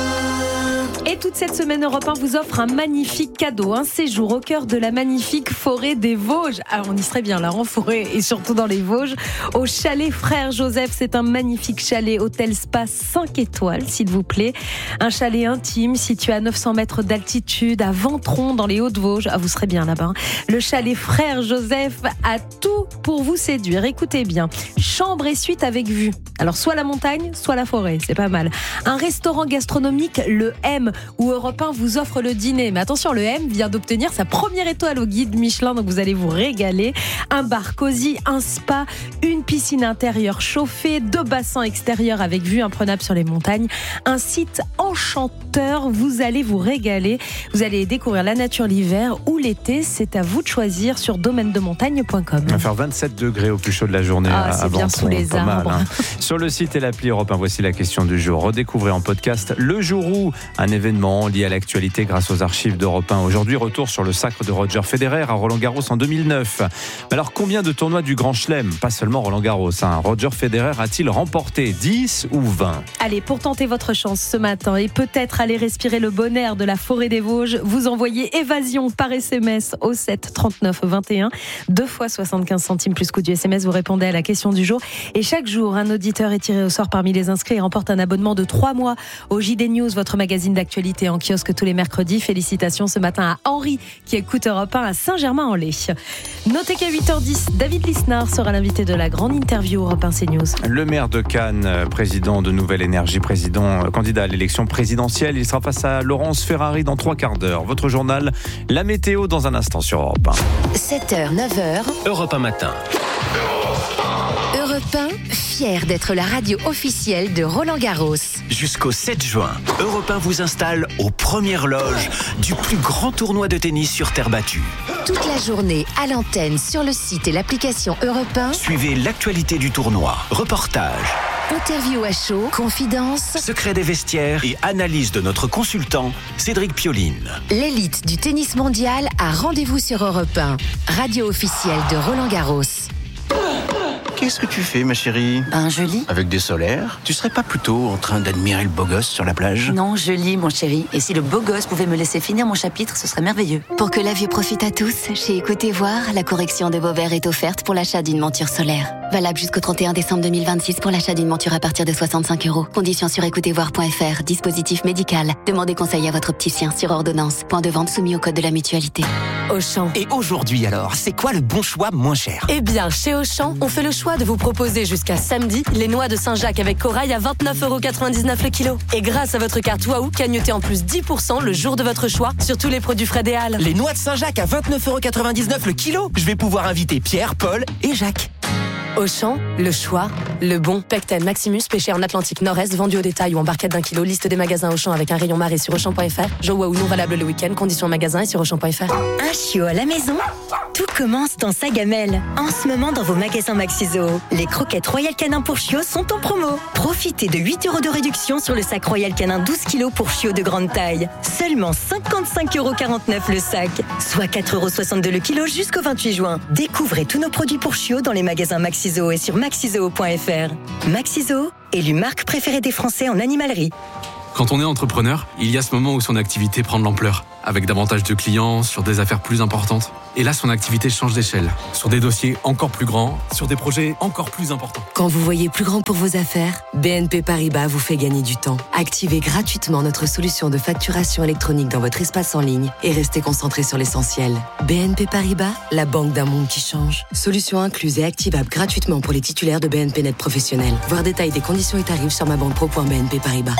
Et toute cette semaine, Europe un vous offre un magnifique cadeau, un séjour au cœur de la magnifique forêt des Vosges. Alors on y serait bien là, en forêt et surtout dans les Vosges, au chalet Frère Joseph. C'est un magnifique chalet hôtel spa cinq étoiles, s'il vous plaît. Un chalet intime situé à neuf cents mètres d'altitude, à Ventron, dans les Hauts-de-Vosges. Ah, vous serez bien là-bas. Le chalet Frère Joseph a tout pour vous séduire. Écoutez bien, chambre et suite avec vue. Alors soit la montagne, soit la forêt, c'est pas mal. Un restaurant gastronomique, le M, où Europe un vous offre le dîner. Mais attention, le M vient d'obtenir sa première étoile au guide Michelin, donc vous allez vous régaler. Un bar cosy, un spa, une piscine intérieure chauffée, deux bassins extérieurs avec vue imprenable sur les montagnes. Un site enchanteur, vous allez vous régaler. Vous allez découvrir la nature l'hiver ou l'été, c'est à vous de choisir sur domaine de montagne point com. On va faire vingt-sept degrés au plus chaud de la journée. Ah, à c'est bien Ventron, sous les pas arbres. mal, hein. Sur le site et l'appli Europe un, voici la question du jour. Redécouvrez en podcast Le Jour où, un événement lié à l'actualité grâce aux archives d'Europe un. Aujourd'hui, retour sur le sacre de Roger Federer à Roland-Garros en deux mille neuf. Alors, combien de tournois du Grand Chelem, pas seulement Roland-Garros, hein, Roger Federer a-t-il remporté? dix ou vingt? Allez, pour tenter votre chance ce matin et peut-être aller respirer le bon air de la forêt des Vosges, vous envoyez Évasion par S M S au sept trente-neuf vingt et un. Deux fois soixante-quinze centimes plus coût du S M S, vous répondez à la question du jour. Et chaque jour, un auditeur est tiré au sort parmi les inscrits et remporte un abonnement de trois mois au J D News, votre magazine d'actualité en kiosque tous les mercredis. Félicitations ce matin à Henri qui écoute Europe un à Saint-Germain-en-Laye. Notez qu'à huit heures dix, David Lisnard sera l'invité de la grande interview Europe un C News. Le maire de Cannes, président de Nouvelle Énergie, président, candidat à l'élection présidentielle, il sera face à Laurence Ferrari dans trois quarts d'heure. Votre journal, la météo dans un instant sur Europe un. sept heures, neuf heures. Europe un matin. Europe un, fier d'être la radio officielle de Roland-Garros. Jusqu'au sept juin, Europe un vous installe aux premières loges du plus grand tournoi de tennis sur terre battue. Toute la journée à l'antenne, sur le site et l'application Europe un. Suivez l'actualité du tournoi, reportages, interview à chaud, confidences, secrets des vestiaires et analyse de notre consultant Cédric Pioline. L'élite du tennis mondial a rendez-vous sur Europe un, radio officielle de Roland-Garros. Qu'est-ce que tu fais, ma chérie? Ben, je lis. Avec des solaires? Tu serais pas plutôt en train d'admirer le beau gosse sur la plage? Non, je lis, mon chéri. Et si le beau gosse pouvait me laisser finir mon chapitre, ce serait merveilleux. Pour que la vue profite à tous, chez Écoutez Voir, la correction de vos verres est offerte pour l'achat d'une monture solaire. Valable jusqu'au trente et un décembre deux mille vingt-six pour l'achat d'une monture à partir de soixante-cinq euros. Conditions sur écoutez voir point f r. Dispositif médical. Demandez conseil à votre opticien sur ordonnance. Point de vente soumis au code de la mutualité. Auchan. Et aujourd'hui alors, c'est quoi le bon choix moins cher? Eh bien, chez Auchan, on fait le choix de vous proposer jusqu'à samedi les noix de Saint-Jacques avec corail à vingt-neuf euros quatre-vingt-dix-neuf le kilo. Et grâce à votre carte Waouh, cagnotez en plus dix pour cent le jour de votre choix sur tous les produits Fred et Halles. Les noix de Saint-Jacques à vingt-neuf euros quatre-vingt-dix-neuf le kilo. Je vais pouvoir inviter Pierre, Paul et Jacques. Auchan, le choix, le bon. Pecten Maximus, pêché en Atlantique Nord-Est, vendu au détail ou en barquette d'un kilo. Liste des magasins Auchan avec un rayon marée sur Auchan point f r. Jeux Waouh non valable le week-end. Conditions magasin et sur Auchan point f r. Un chiot à la maison? Tout commence dans sa gamelle. En ce moment, dans vos magasins Maxiso, les croquettes Royal Canin pour chiots sont en promo. Profitez de huit euros de réduction sur le sac Royal Canin douze kilos pour chiots de grande taille. Seulement cinquante-cinq euros quarante-neuf le sac, soit quatre euros soixante-deux le kilo jusqu'au vingt-huit juin. Découvrez tous nos produits pour chiots dans les magasins Maxiso et sur maxizoo point f r. Maxiso, élu marque préférée des Français en animalerie. Quand on est entrepreneur, il y a ce moment où son activité prend de l'ampleur, avec davantage de clients, sur des affaires plus importantes. Et là, son activité change d'échelle, sur des dossiers encore plus grands, sur des projets encore plus importants. Quand vous voyez plus grand pour vos affaires, B N P Paribas vous fait gagner du temps. Activez gratuitement notre solution de facturation électronique dans votre espace en ligne et restez concentré sur l'essentiel. B N P Paribas, la banque d'un monde qui change. Solution incluse et activable gratuitement pour les titulaires de B N P Net professionnels. Voir détail des conditions et tarifs sur ma banque pro point b n p paribas.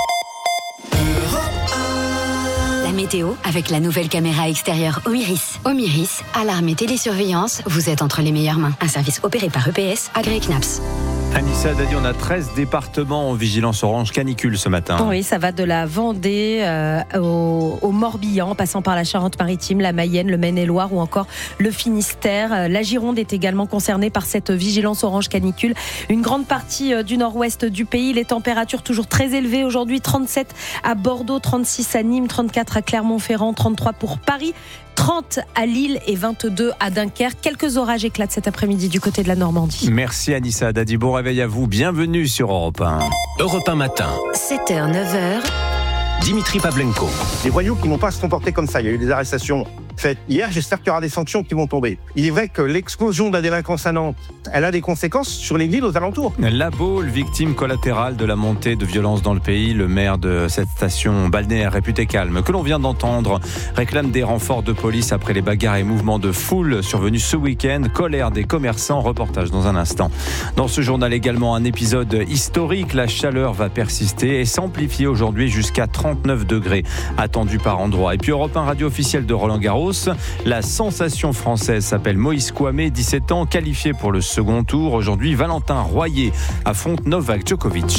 La météo avec la nouvelle caméra extérieure Omiris. Omiris, alarme et télésurveillance, vous êtes entre les meilleures mains. Un service opéré par E P S, agréé C N A P S. Anissa Dadi, on a treize départements en vigilance orange canicule ce matin. Oui, ça va de la Vendée euh, au, au Morbihan, en passant par la Charente-Maritime, la Mayenne, le Maine-et-Loire ou encore le Finistère. La Gironde est également concernée par cette vigilance orange canicule. Une grande partie du nord-ouest du pays, les températures toujours très élevées aujourd'hui, trente-sept à Bordeaux, trente-six à Nîmes, trente-quatre à Clermont-Ferrand, trente-trois pour Paris, trente à Lille et vingt-deux à Dunkerque. Quelques orages éclatent cet après-midi du côté de la Normandie. Merci Anissa Dadi, bon réveil à vous, bienvenue sur Europe un. Europe un matin. sept heures, neuf heures. Dimitri Pavlenko. Les voyous qui n'ont pas se comporter comme ça, il y a eu des arrestations faites hier, j'espère qu'il y aura des sanctions qui vont tomber. Il est vrai que l'explosion de la délinquance à Nantes, elle a des conséquences sur les villes aux alentours. La Baule, victime collatérale de la montée de violence dans le pays, le maire de cette station balnéaire réputée calme, que l'on vient d'entendre, réclame des renforts de police après les bagarres et mouvements de foule survenus ce week-end. Colère des commerçants, reportage dans un instant. Dans ce journal également, un épisode historique, la chaleur va persister et s'amplifier aujourd'hui jusqu'à trente-neuf degrés, attendu par endroits. Et puis Europe un, radio officielle de Roland-Garros. La sensation française s'appelle Moïse Kouamé, dix-sept ans, qualifié pour le second tour. Aujourd'hui, Valentin Royer affronte Novak Djokovic.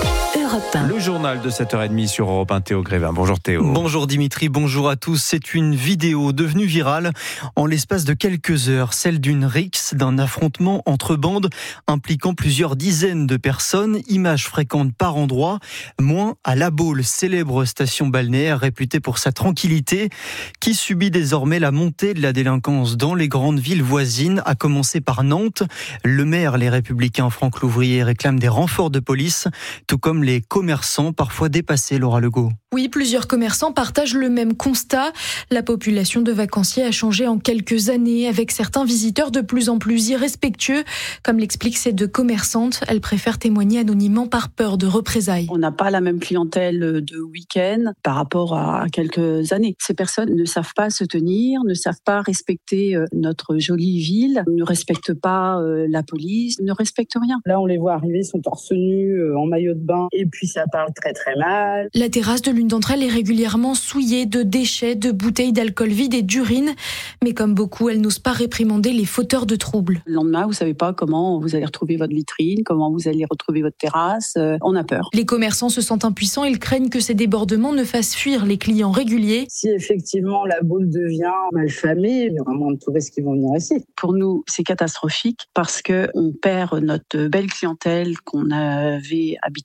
Le journal de sept heures trente sur Europe un, Théo Grévin. Bonjour Théo. Bonjour Dimitri, bonjour à tous. C'est une vidéo devenue virale en l'espace de quelques heures, celle d'une rixe, d'un affrontement entre bandes impliquant plusieurs dizaines de personnes, images fréquentes par endroits, moins à La Baule, célèbre station balnéaire réputée pour sa tranquillité, qui subit désormais la montée de la délinquance dans les grandes villes voisines, à commencer par Nantes. Le maire, les Républicains Franck Louvrier, réclament des renforts de police, tout comme les commerçants parfois dépassés, Laura Legault. Oui, plusieurs commerçants partagent le même constat. La population de vacanciers a changé en quelques années, avec certains visiteurs de plus en plus irrespectueux. Comme l'expliquent ces deux commerçantes, elles préfèrent témoigner anonymement par peur de représailles. On n'a pas la même clientèle de week-end par rapport à quelques années. Ces personnes ne savent pas se tenir, ne savent pas respecter notre jolie ville, ne respectent pas la police, ne respectent rien. Là, on les voit arriver, ils sont torse nu, en maillot de bain, et puis ça parle très très mal. La terrasse de l'une d'entre elles est régulièrement souillée de déchets, de bouteilles d'alcool vide et d'urine. Mais comme beaucoup, elle n'ose pas réprimander les fauteurs de troubles. Le lendemain, vous savez pas comment vous allez retrouver votre vitrine, comment vous allez retrouver votre terrasse. Euh, on a peur. Les commerçants se sentent impuissants. Ils craignent que ces débordements ne fassent fuir les clients réguliers. Si effectivement la Baule devient malfamée, il y aura moins de touristes qui vont venir ici. Pour nous, c'est catastrophique parce que on perd notre belle clientèle qu'on avait habituellement.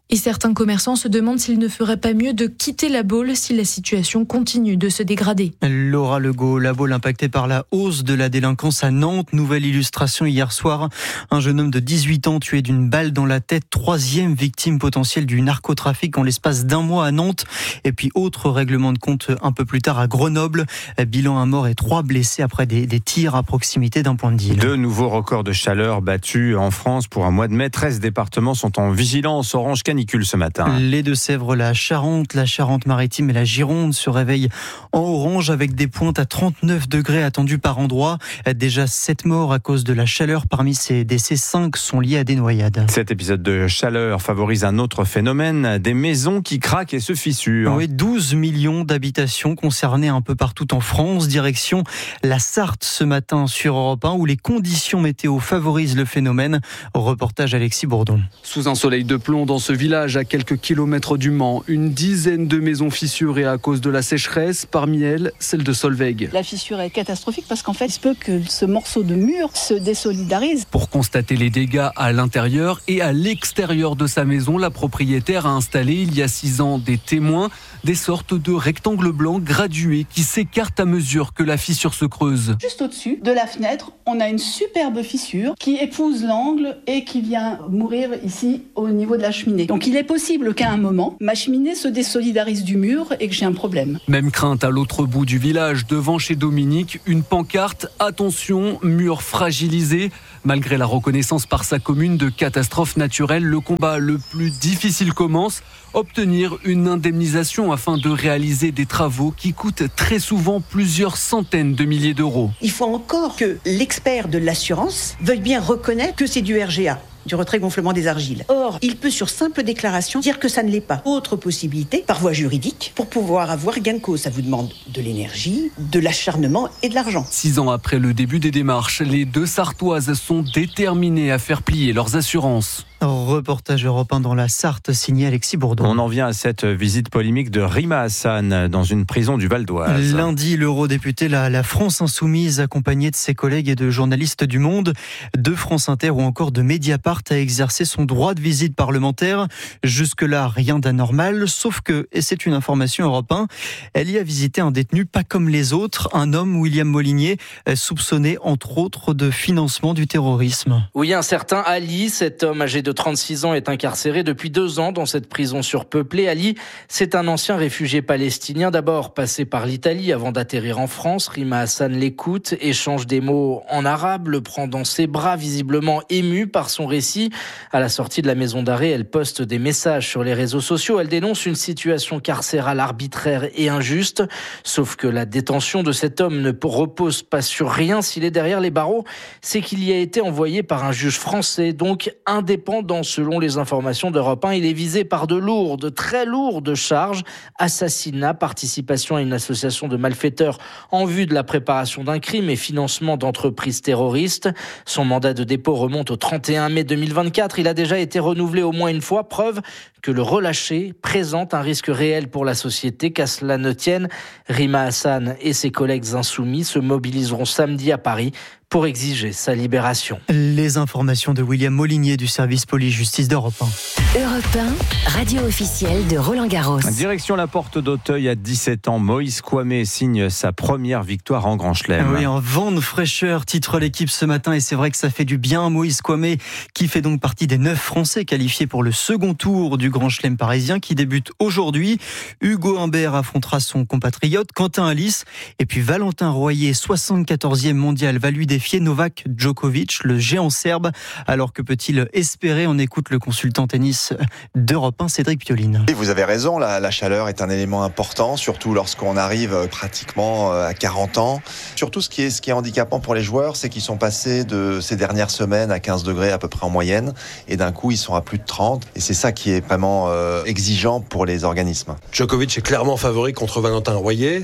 Et certains commerçants se demandent s'il ne ferait pas mieux de quitter la Baule si la situation continue de se dégrader. Laura Legault, la Baule impactée par la hausse de la délinquance à Nantes. Nouvelle illustration hier soir. Un jeune homme de dix-huit ans tué d'une balle dans la tête. Troisième victime potentielle du narcotrafic en l'espace d'un mois à Nantes. Et puis autre règlement de compte un peu plus tard à Grenoble. Bilan un mort et trois blessés après des, des tirs à proximité d'un point de deal. Deux nouveaux records de chaleur battus en France pour un mois de mai. treize départements sont en vigilance orange canicule ce matin. Les Deux-Sèvres, la Charente, la Charente-Maritime et la Gironde se réveillent en orange avec des pointes à trente-neuf degrés attendus par endroit. Déjà sept morts à cause de la chaleur. Parmi ces décès, cinq sont liés à des noyades. Cet épisode de chaleur favorise un autre phénomène, des maisons qui craquent et se fissurent. Oui, douze millions d'habitations concernées un peu partout en France. Direction la Sarthe ce matin sur Europe un où les conditions météo favorisent le phénomène. Reportage Alexis Bourdon. Sous un soleil de plomb dans ce village à quelques kilomètres du Mans, une dizaine de maisons fissurées à cause de la sécheresse, parmi elles celle de Solveig. La fissure est catastrophique parce qu'en fait il se peut que ce morceau de mur se désolidarise. Pour constater les dégâts à l'intérieur et à l'extérieur de sa maison, la propriétaire a installé il y a six ans des témoins, des sortes de rectangles blancs gradués qui s'écartent à mesure que la fissure se creuse. Juste au-dessus de la fenêtre, on a une superbe fissure qui épouse l'angle et qui vient mourir ici au niveau de la cheminée. Donc il est possible qu'à un moment, ma cheminée se désolidarise du mur et que j'ai un problème. Même crainte à l'autre bout du village, devant chez Dominique, une pancarte « Attention, mur fragilisé ». Malgré la reconnaissance par sa commune de catastrophe naturelle, le combat le plus difficile commence. Obtenir une indemnisation afin de réaliser des travaux qui coûtent très souvent plusieurs centaines de milliers d'euros. Il faut encore que l'expert de l'assurance veuille bien reconnaître que c'est du R G A, du retrait gonflement des argiles. Or, il peut sur simple déclaration dire que ça ne l'est pas. Autre possibilité, par voie juridique, pour pouvoir avoir gain de cause. Ça vous demande de l'énergie, de l'acharnement et de l'argent. Six ans après le début des démarches, les deux Sartoises sont déterminées à faire plier leurs assurances. Reportage Europe un dans la Sarthe, signé Alexis Bourdon. On en vient à cette visite polémique de Rima Hassan dans une prison du Val d'Oise. Lundi, l'eurodéputé la, la France Insoumise, accompagnée de ses collègues et de journalistes du Monde, de France Inter ou encore de Mediapart, a exercé son droit de visite parlementaire. Jusque-là, rien d'anormal, sauf que, et c'est une information Europe un, elle y a visité un détenu pas comme les autres, un homme, William Molinier, soupçonné entre autres de financement du terrorisme. Oui, un certain Ali, cet homme âgé de trente-six ans, est incarcéré depuis deux ans dans cette prison surpeuplée. Ali, c'est un ancien réfugié palestinien, d'abord passé par l'Italie avant d'atterrir en France. Rima Hassan l'écoute, échange des mots en arabe, le prend dans ses bras, visiblement ému par son récit. À la sortie de la maison d'arrêt, elle poste des messages sur les réseaux sociaux. Elle dénonce une situation carcérale arbitraire et injuste. Sauf que la détention de cet homme ne repose pas sur rien. S'il est derrière les barreaux, c'est qu'il y a été envoyé par un juge français, donc indépendant. Selon les informations d'Europe un, il est visé par de lourdes, très lourdes charges. Assassinat, participation à une association de malfaiteurs en vue de la préparation d'un crime et financement d'entreprises terroristes. Son mandat de dépôt remonte au trente et un mai deux mille vingt-quatre. Il a déjà été renouvelé au moins une fois, preuve que le relâché présente un risque réel pour la société. Qu'à cela ne tienne, Rima Hassan et ses collègues insoumis se mobiliseront samedi à Paris pour exiger sa libération. Les informations de William Molinier du service police-justice d'Europe un. Europe un, radio officielle de Roland-Garros. Direction la Porte d'Auteuil à dix-sept ans, Moïse Kouamé signe sa première victoire en Grand Chelem. Oui, un vent de fraîcheur titre l'équipe ce matin et c'est vrai que ça fait du bien. Moïse Kouamé qui fait donc partie des neuf Français qualifiés pour le second tour du Grand Chelem parisien qui débute aujourd'hui. Hugo Humbert affrontera son compatriote Quentin Alice et puis Valentin Royer, soixante-quatorzième mondial, va lui défier Novak Djokovic, le géant serbe. Alors que peut-il espérer? On écoute le consultant tennis d'Europe un, Cédric Pioline. Vous avez raison, la, la chaleur est un élément important, surtout lorsqu'on arrive pratiquement à quarante ans. Surtout ce qui est, ce qui est handicapant pour les joueurs, c'est qu'ils sont passés de ces dernières semaines à quinze degrés à peu près en moyenne, et d'un coup ils sont à plus de trente, et c'est ça qui est vraiment euh, exigeant pour les organismes. Djokovic est clairement favori contre Valentin Royer.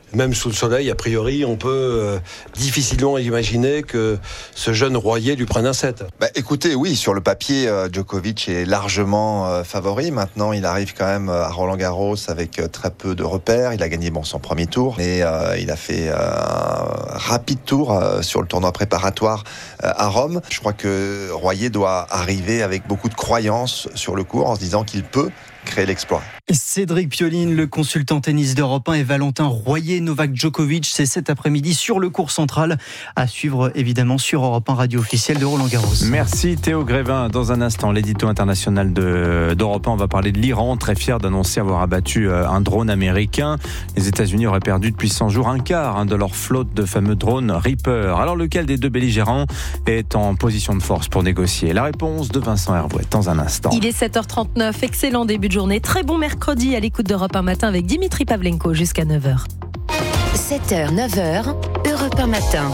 Même sous le soleil, a priori, on peut euh, difficilement imaginer que ce jeune Royer lui prenne un set. Bah, écoutez, oui, sur le papier, euh, Djokovic est largement euh, favori. Maintenant, il arrive quand même à Roland-Garros avec euh, très peu de repères. Il a gagné bon, son premier tour, mais euh, il a fait euh, un rapide tour euh, sur le tournoi préparatoire euh, à Rome. Je crois que Royer doit arriver avec beaucoup de croyance sur le court en se disant qu'il peut créer l'exploit. Cédric Pioline, le consultant tennis d'Europe un, et Valentin Royer, Novak Djokovic, c'est cet après-midi sur le court central, à suivre évidemment sur Europe un, radio officielle de Roland-Garros. Merci Théo Grévin. Dans un instant, l'édito international de, d'Europe un, on va parler de l'Iran, très fier d'annoncer avoir abattu un drone américain. Les États-Unis auraient perdu depuis cent jours un quart hein, de leur flotte de fameux drones Reaper. Alors lequel des deux belligérants est en position de force pour négocier? La réponse de Vincent Hervouet dans un instant. Il est sept heures trente-neuf, excellent début de journée. Très bon mercredi à l'écoute d'Europe un matin avec Dimitri Pavlenko jusqu'à neuf heures. sept heures, neuf heures, Europe un matin.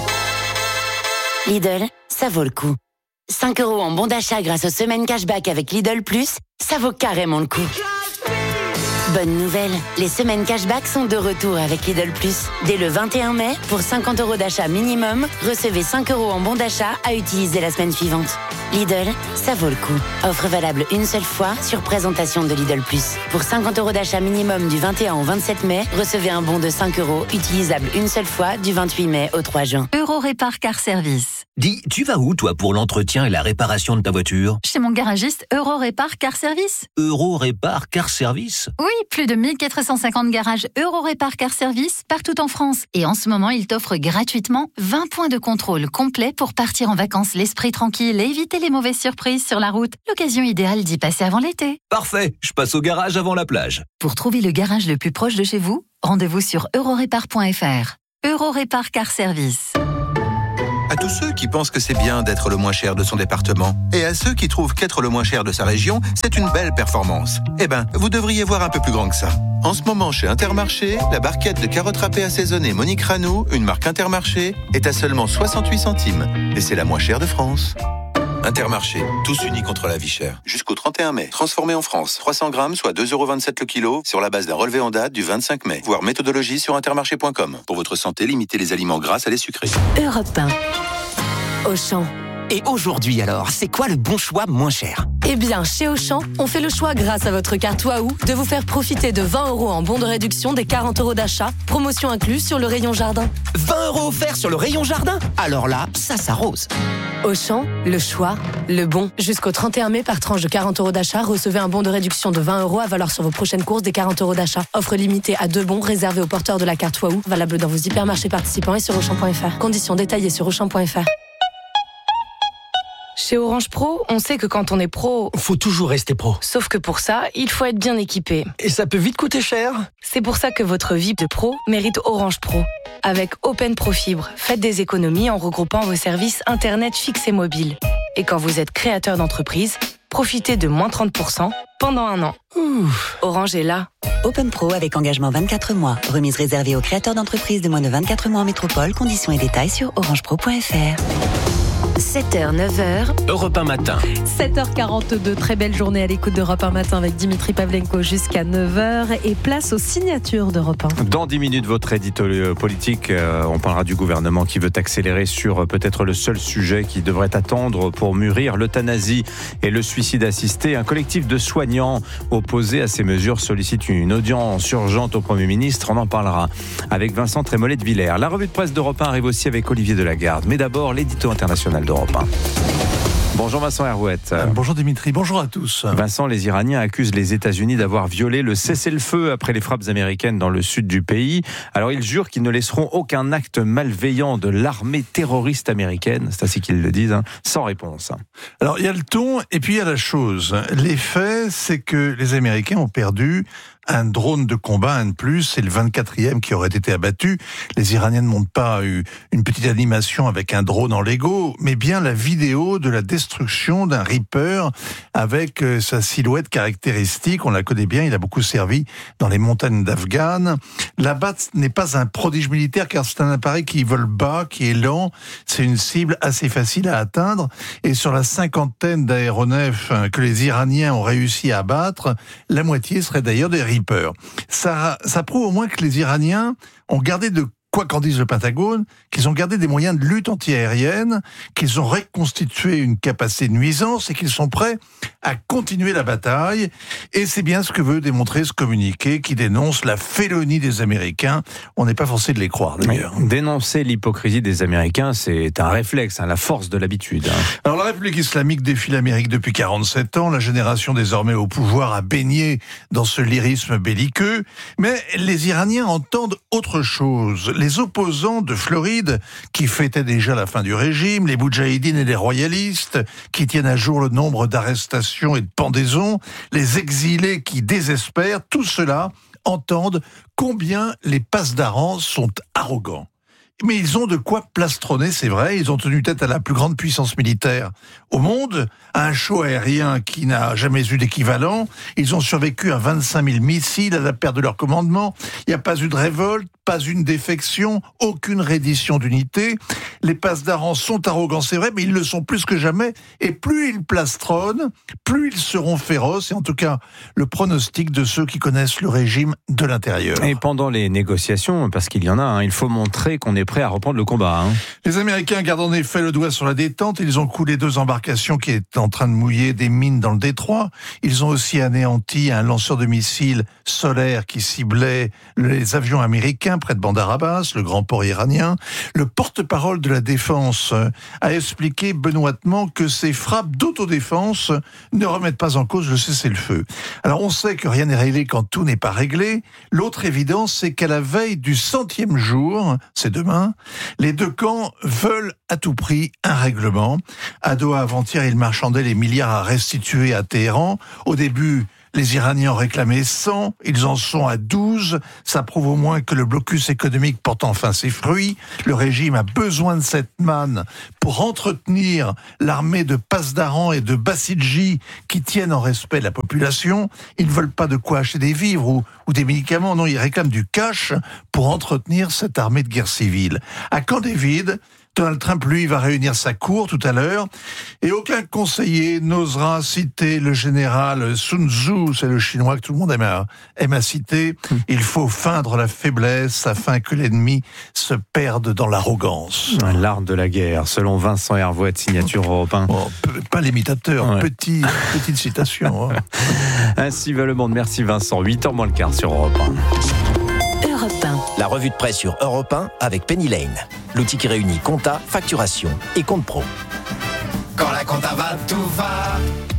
Lidl, ça vaut le coup. cinq euros en bon d'achat grâce aux semaines cashback avec Lidl Plus, ça vaut carrément le coup. Bonne nouvelle, les semaines cashback sont de retour avec Lidl Plus. Dès le vingt et un mai, pour cinquante euros d'achat minimum, recevez cinq euros en bon d'achat à utiliser la semaine suivante. Lidl, ça vaut le coup. Offre valable une seule fois sur présentation de Lidl Plus. Pour cinquante euros d'achat minimum du vingt et un au vingt-sept mai, recevez un bon de cinq euros utilisable une seule fois du vingt-huit mai au trois juin. Euro Répar Car Service. Dis, tu vas où toi pour l'entretien et la réparation de ta voiture? Chez mon garagiste Euro Répar Car Service. Euro Répar Car Service? Oui, plus de mille quatre cent cinquante garages Euro Répar Car Service partout en France. Et en ce moment, ils t'offrent gratuitement vingt points de contrôle complets pour partir en vacances l'esprit tranquille et éviter les mauvaises surprises sur la route. L'occasion idéale d'y passer avant l'été. Parfait, je passe au garage avant la plage. Pour trouver le garage le plus proche de chez vous, rendez-vous sur eurorépar point f r. Euro Répar Car Service. À tous ceux qui pensent que c'est bien d'être le moins cher de son département, et à ceux qui trouvent qu'être le moins cher de sa région, c'est une belle performance. Eh ben, vous devriez voir un peu plus grand que ça. En ce moment, chez Intermarché, la barquette de carottes râpées assaisonnées Monique Ranou, une marque Intermarché, est à seulement soixante-huit centimes. Et c'est la moins chère de France. Intermarché, tous unis contre la vie chère. Jusqu'au trente et un mai. Transformé en France. trois cents grammes, soit deux euros vingt-sept le kilo, sur la base d'un relevé en date du vingt-cinq mai. Voir méthodologie sur intermarché point com. Pour votre santé, limitez les aliments gras à les sucrés. Europe un. Auchan. Et aujourd'hui alors, c'est quoi le bon choix moins cher? Eh bien, chez Auchan, on fait le choix grâce à votre carte Waouh de vous faire profiter de vingt euros en bon de réduction des quarante euros d'achat, promotion incluse sur le rayon jardin. vingt euros offerts sur le rayon jardin? Alors là, ça s'arrose. Auchan, le choix, le bon. Jusqu'au trente et un mai, par tranche de quarante euros d'achat, recevez un bon de réduction de vingt euros à valoir sur vos prochaines courses des quarante euros d'achat. Offre limitée à deux bons réservés aux porteurs de la carte Waouh, valable dans vos hypermarchés participants et sur auchan point f r. Conditions détaillées sur auchan point f r. Chez Orange Pro, on sait que quand on est pro, faut toujours rester pro. Sauf que pour ça, il faut être bien équipé. Et ça peut vite coûter cher. C'est pour ça que votre vie de pro mérite Orange Pro. Avec Open Pro Fibre, faites des économies en regroupant vos services Internet fixe et mobile. Et quand vous êtes créateur d'entreprise, profitez de moins trente pour cent pendant un an. Ouf. Orange est là. Open Pro avec engagement vingt-quatre mois. Remise réservée aux créateurs d'entreprises de moins de vingt-quatre mois en métropole. Conditions et détails sur orange pro point f r. sept heures, neuf heures. Europe un matin. sept heures quarante-deux, très belle journée à l'écoute d'Europe un matin avec Dimitri Pavlenko jusqu'à neuf heures et place aux signatures d'Europe un. Dans dix minutes, votre édito politique, euh, on parlera du gouvernement qui veut accélérer sur euh, peut-être le seul sujet qui devrait attendre pour mûrir, l'euthanasie et le suicide assisté. Un collectif de soignants opposés à ces mesures sollicite une audience urgente au Premier ministre. On en parlera avec Vincent Trémollet de Villers. La revue de presse d'Europe un arrive aussi avec Olivier Delagarde. Mais d'abord, l'édito international d'Europe un. Bonjour Vincent Hervouet. Euh, bonjour Dimitri, bonjour à tous. Vincent, les Iraniens accusent les États-Unis d'avoir violé le cessez-le-feu après les frappes américaines dans le sud du pays. Alors ils jurent qu'ils ne laisseront aucun acte malveillant de l'armée terroriste américaine, c'est ainsi qu'ils le disent, hein, sans réponse. Alors il y a le ton et puis il y a la chose. Les faits, c'est que les Américains ont perdu un drone de combat, un de plus, c'est le vingt-quatrième qui aurait été abattu. Les Iraniens ne montrent pas une petite animation avec un drone en Lego, mais bien la vidéo de la destruction d'un Reaper avec sa silhouette caractéristique. On la connaît bien, il a beaucoup servi dans les montagnes d'Afghan. La B A T n'est pas un prodige militaire car c'est un appareil qui vole bas, qui est lent. C'est une cible assez facile à atteindre. Et sur la cinquantaine d'aéronefs que les Iraniens ont réussi à abattre, la moitié serait d'ailleurs des Reaper. Ça, ça prouve au moins que les Iraniens ont gardé de quoi qu'en dise le Pentagone, qu'ils ont gardé des moyens de lutte antiaérienne, qu'ils ont reconstitué une capacité de nuisance et qu'ils sont prêts à continuer la bataille. Et c'est bien ce que veut démontrer ce communiqué qui dénonce la félonie des Américains. On n'est pas forcé de les croire, d'ailleurs. Oui. Dénoncer l'hypocrisie des Américains, c'est un réflexe, hein, la force de l'habitude. Hein. Alors, la République islamique défie l'Amérique depuis quarante-sept ans. La génération désormais au pouvoir a baigné dans ce lyrisme belliqueux. Mais les Iraniens entendent autre chose. Les opposants de Floride, qui fêtaient déjà la fin du régime, les Moudjahidines et les royalistes, qui tiennent à jour le nombre d'arrestations et de pendaisons, les exilés qui désespèrent, tout cela entendent combien les Pasdaran sont arrogants. Mais ils ont de quoi plastronner, c'est vrai. Ils ont tenu tête à la plus grande puissance militaire au monde, à un show aérien qui n'a jamais eu d'équivalent. Ils ont survécu à vingt-cinq mille missiles, à la perte de leur commandement. Il n'y a pas eu de révolte, pas une défection, aucune reddition d'unité. Les Pasdaran sont arrogants, c'est vrai, mais ils le sont plus que jamais. Et plus ils plastronnent, plus ils seront féroces. Et en tout cas, le pronostic de ceux qui connaissent le régime de l'intérieur. Et pendant les négociations, parce qu'il y en a, hein, il faut montrer qu'on est prêt à reprendre le combat. Hein. Les Américains gardent en effet le doigt sur la détente. Ils ont coulé deux embarcations qui étaient en train de mouiller des mines dans le détroit. Ils ont aussi anéanti un lanceur de missiles solaires qui ciblait les avions américains près de Bandar Abbas, le grand port iranien. Le porte-parole de la défense a expliqué benoîtement que ces frappes d'autodéfense ne remettent pas en cause le cessez-le-feu. Alors on sait que rien n'est réglé quand tout n'est pas réglé. L'autre évidence, c'est qu'à la veille du centième jour, c'est demain, les deux camps veulent à tout prix un règlement. À Doha, avant-hier, ils marchandaient les milliards à restituer à Téhéran. Au début, les Iraniens ont réclamé cent, ils en sont à douze. Ça prouve au moins que le blocus économique porte enfin ses fruits. Le régime a besoin de cette manne pour entretenir l'armée de Pasdaran et de Bassidji qui tiennent en respect la population. Ils ne veulent pas de quoi acheter des vivres ou, ou des médicaments, non, ils réclament du cash pour entretenir cette armée de guerre civile. À Camp David, Donald Trump, lui, va réunir sa cour tout à l'heure, et aucun conseiller n'osera citer le général Sun Tzu, c'est le chinois que tout le monde aime à, aime à citer. Il faut feindre la faiblesse afin que l'ennemi se perde dans l'arrogance. L'art de la guerre, selon Vincent Hervouet, signature Europe un. Oh, pas l'imitateur, ouais. Petit, petite citation. Hein. Ainsi va le monde. Merci Vincent. huit heures moins le quart sur Europe un. La revue de presse sur Europe un avec Penny Lane, l'outil qui réunit compta, facturation et compte pro. Quand la compta va, tout va.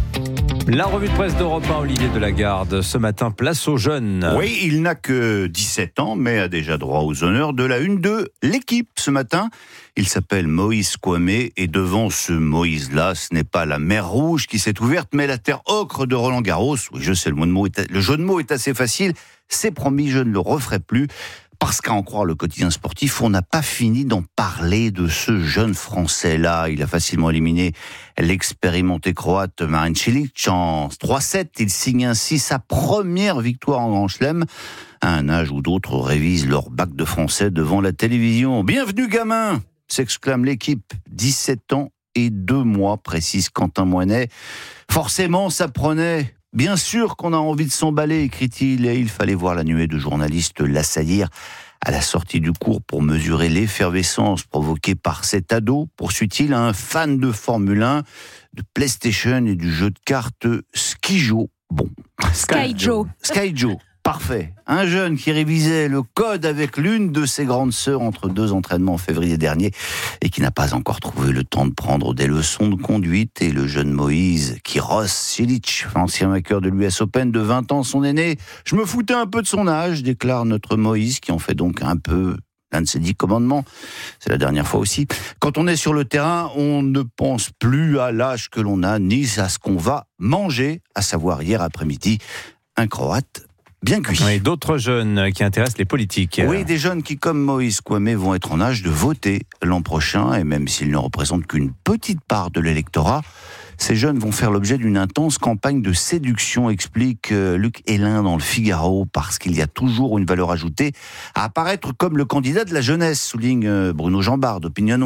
La revue de presse d'Europe un, Olivier Delagarde. Ce matin, place aux jeunes. Oui, il n'a que dix-sept ans, mais a déjà droit aux honneurs de la une de l'équipe ce matin. Il s'appelle Moïse Kwame, et devant ce Moïse-là, ce n'est pas la mer Rouge qui s'est ouverte, mais la terre ocre de Roland Garros. Oui, je sais, le, mot de mot est, le jeu de mots est assez facile. C'est promis, je ne le referai plus. Parce qu'à en croire le quotidien sportif, on n'a pas fini d'en parler de ce jeune Français-là. Il a facilement éliminé l'expérimenté croate Marin Cilic en trois sept. Il signe ainsi sa première victoire en Grand Chelem, à un âge où d'autres révisent leur bac de français devant la télévision. « Bienvenue gamin !» s'exclame l'équipe. dix-sept ans et deux mois, précise Quentin Moinet. Forcément, ça prenait... Bien sûr qu'on a envie de s'emballer, écrit-il, et il fallait voir la nuée de journalistes l'assaillir à la sortie du cours pour mesurer l'effervescence provoquée par cet ado, poursuit-il, un fan de Formule un, de PlayStation et du jeu de cartes Skyjo. Bon. Skyjo. Skyjo. Parfait. Un jeune qui révisait le code avec l'une de ses grandes sœurs entre deux entraînements en février dernier et qui n'a pas encore trouvé le temps de prendre des leçons de conduite. Et le jeune Moïse Kiros Cilic, ancien vainqueur de l'U S Open de vingt ans, son aîné. Je me foutais un peu de son âge, déclare notre Moïse, qui en fait donc un peu l'un de ses dix commandements. C'est la dernière fois aussi. Quand on est sur le terrain, on ne pense plus à l'âge que l'on a, ni à ce qu'on va manger, à savoir hier après-midi, un Croate bien cuit. Oui, d'autres jeunes qui intéressent les politiques. Oui, des jeunes qui, comme Moïse Kwame, vont être en âge de voter l'an prochain, et même s'ils ne représentent qu'une petite part de l'électorat, ces jeunes vont faire l'objet d'une intense campagne de séduction, explique Luc Hélin dans le Figaro, parce qu'il y a toujours une valeur ajoutée à apparaître comme le candidat de la jeunesse, souligne Bruno Jambard d'Opinionway.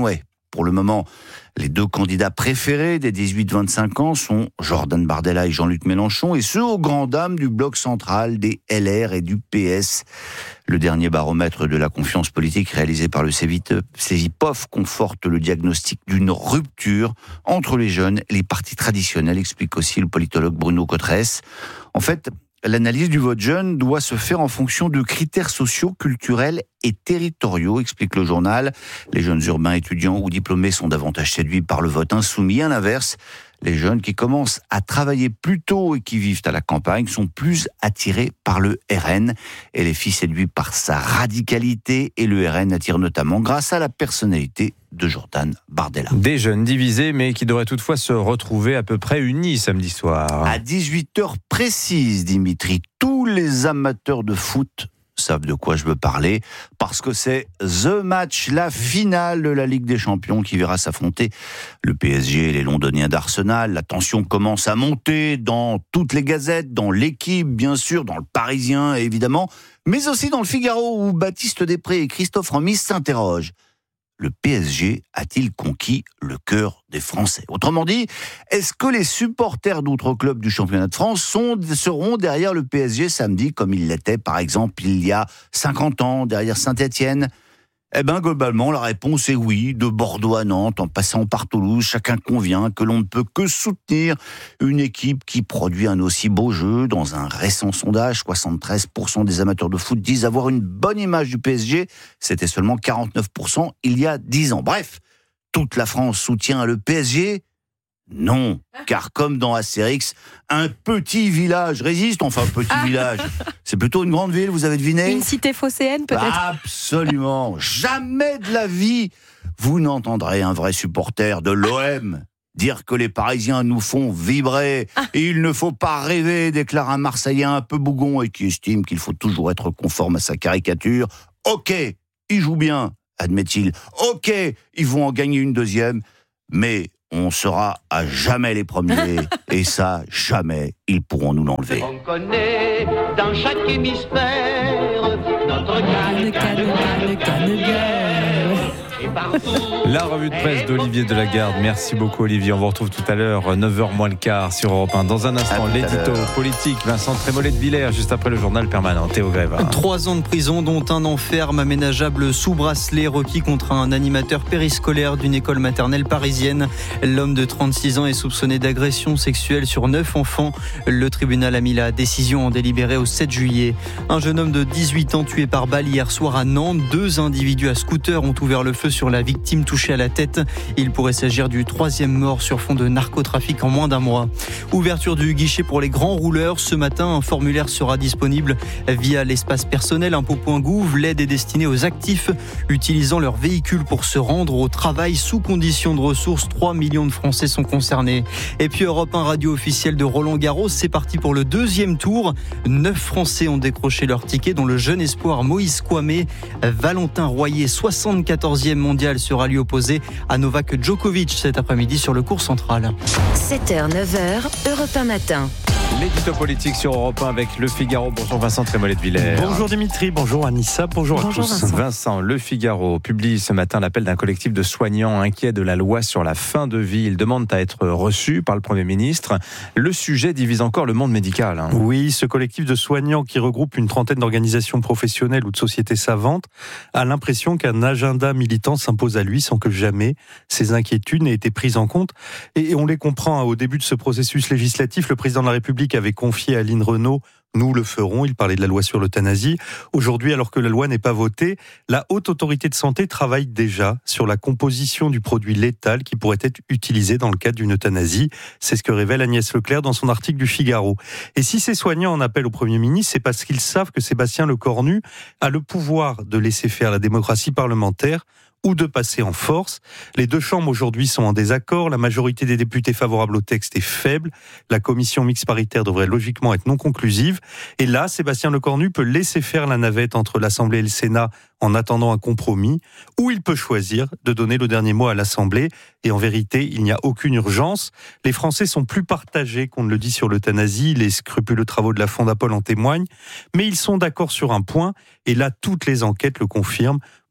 Pour le moment, les deux candidats préférés des dix-huit vingt-cinq ans sont Jordan Bardella et Jean-Luc Mélenchon, et ce, aux grandes dames du bloc central, des L R et du P S. Le dernier baromètre de la confiance politique réalisé par le C V I P O F conforte le diagnostic d'une rupture entre les jeunes et les partis traditionnels, explique aussi le politologue Bruno Cotresse. En fait, l'analyse du vote jeune doit se faire en fonction de critères sociaux, culturels et territoriaux, explique le journal. Les jeunes urbains, étudiants ou diplômés sont davantage séduits par le vote insoumis. À l'inverse, les jeunes qui commencent à travailler plus tôt et qui vivent à la campagne sont plus attirés par le R N. Et les filles séduites par sa radicalité, et le R N attire notamment grâce à la personnalité de Jordan Bardella. Des jeunes divisés, mais qui devraient toutefois se retrouver à peu près unis samedi soir. À dix-huit heures précises, Dimitri, tous les amateurs de foot savent de quoi je veux parler, parce que c'est The Match, la finale de la Ligue des Champions, qui verra s'affronter le P S G et les Londoniens d'Arsenal. La tension commence à monter dans toutes les gazettes, dans l'Équipe, bien sûr, dans le Parisien, évidemment, mais aussi dans le Figaro, où Baptiste Després et Christophe Remis s'interrogent. Le P S G a-t-il conquis le cœur des Français ? Autrement dit, est-ce que les supporters d'autres clubs du championnat de France sont, seront derrière le P S G samedi, comme ils l'étaient par exemple il y a cinquante ans, derrière Saint-Étienne ? Eh bien, globalement, la réponse est oui. De Bordeaux à Nantes, en passant par Toulouse, chacun convient que l'on ne peut que soutenir une équipe qui produit un aussi beau jeu. Dans un récent sondage, soixante-treize pour cent des amateurs de foot disent avoir une bonne image du P S G. C'était seulement quarante-neuf pour cent il y a dix ans. Bref, toute la France soutient le P S G ? Non, car comme dans Astérix, un petit village résiste. Enfin, un petit village, c'est plutôt une grande ville, vous avez deviné ? Une cité phocéenne, peut-être ? Absolument. Jamais de la vie, vous n'entendrez un vrai supporter de l'O M dire que les Parisiens nous font vibrer. Ah. Et il ne faut pas rêver, déclare un Marseillais un peu bougon et qui estime qu'il faut toujours être conforme à sa caricature. Ok, ils jouent bien, admet-il. Ok, ils vont en gagner une deuxième, mais on sera à jamais les premiers, et ça, jamais, ils pourront nous l'enlever. On connaît dans chaque hémisphère notre canne, canne, canne, canne, guerre. La revue de presse d'Olivier Delagarde. Merci beaucoup Olivier. On vous retrouve tout à l'heure, neuf heures moins le quart sur Europe un. Dans un instant, l'édito politique. Vincent Trémollet de Villers, juste après le journal permanent. Théo Grévin. Trois ans de prison, dont un an ferme aménageable sous bracelet requis contre un animateur périscolaire d'une école maternelle parisienne. L'homme de trente-six ans est soupçonné d'agression sexuelle sur neuf enfants. Le tribunal a mis la décision en délibéré au sept juillet. Un jeune homme de dix-huit ans tué par balle hier soir à Nantes. Deux individus à scooter ont ouvert le feu sur la victime touchée à la tête. Il pourrait s'agir du troisième mort sur fond de narcotrafic en moins d'un mois. Ouverture du guichet pour les grands rouleurs. Ce matin, un formulaire sera disponible via l'espace personnel impôts point gouv. L'aide est destinée aux actifs utilisant leur véhicule pour se rendre au travail sous condition de ressources. trois millions de Français sont concernés. Et puis Europe un, radio officielle de Roland Garros. C'est parti pour le deuxième tour. Neuf Français ont décroché leur ticket, dont le jeune espoir Moïse Kouamé. Valentin Royer, soixante-quatorzième mondial, sera lui opposé à Novak Djokovic cet après-midi sur le court central. sept heures, neuf heures, Europe un matin. L'édito politique sur Europe un avec Le Figaro. Bonjour Vincent Trémollet de Villers. Bonjour Dimitri, bonjour Anissa, bonjour, bonjour à tous. Vincent. Vincent, Le Figaro publie ce matin l'appel d'un collectif de soignants inquiets de la loi sur la fin de vie. Ils demandent à être reçus par le Premier ministre. Le sujet divise encore le monde médical. Hein. Oui, ce collectif de soignants qui regroupe une trentaine d'organisations professionnelles ou de sociétés savantes a l'impression qu'un agenda militant s'impose à lui sans que jamais ses inquiétudes n'aient été prises en compte. Et on les comprend, au début de ce processus législatif, le président de la République avait confié à Aline Renaud « Nous le ferons », il parlait de la loi sur l'euthanasie. Aujourd'hui, alors que la loi n'est pas votée, la Haute Autorité de Santé travaille déjà sur la composition du produit létal qui pourrait être utilisé dans le cadre d'une euthanasie. C'est ce que révèle Agnès Leclerc dans son article du Figaro. Et si ces soignants en appellent au Premier ministre, c'est parce qu'ils savent que Sébastien Lecornu a le pouvoir de laisser faire la démocratie parlementaire ou de passer en force. Les deux chambres aujourd'hui sont en désaccord. La majorité des députés favorables au texte est faible. La commission mixte paritaire devrait logiquement être non conclusive. Et là, Sébastien Lecornu peut laisser faire la navette entre l'Assemblée et le Sénat en attendant un compromis, ou il peut choisir de donner le dernier mot à l'Assemblée. Et en vérité, il n'y a aucune urgence. Les Français sont plus partagés qu'on ne le dit sur l'euthanasie. Les scrupuleux travaux de la Fondapol en témoignent. Mais ils sont d'accord sur un point, et là, toutes les enquêtes le confirment.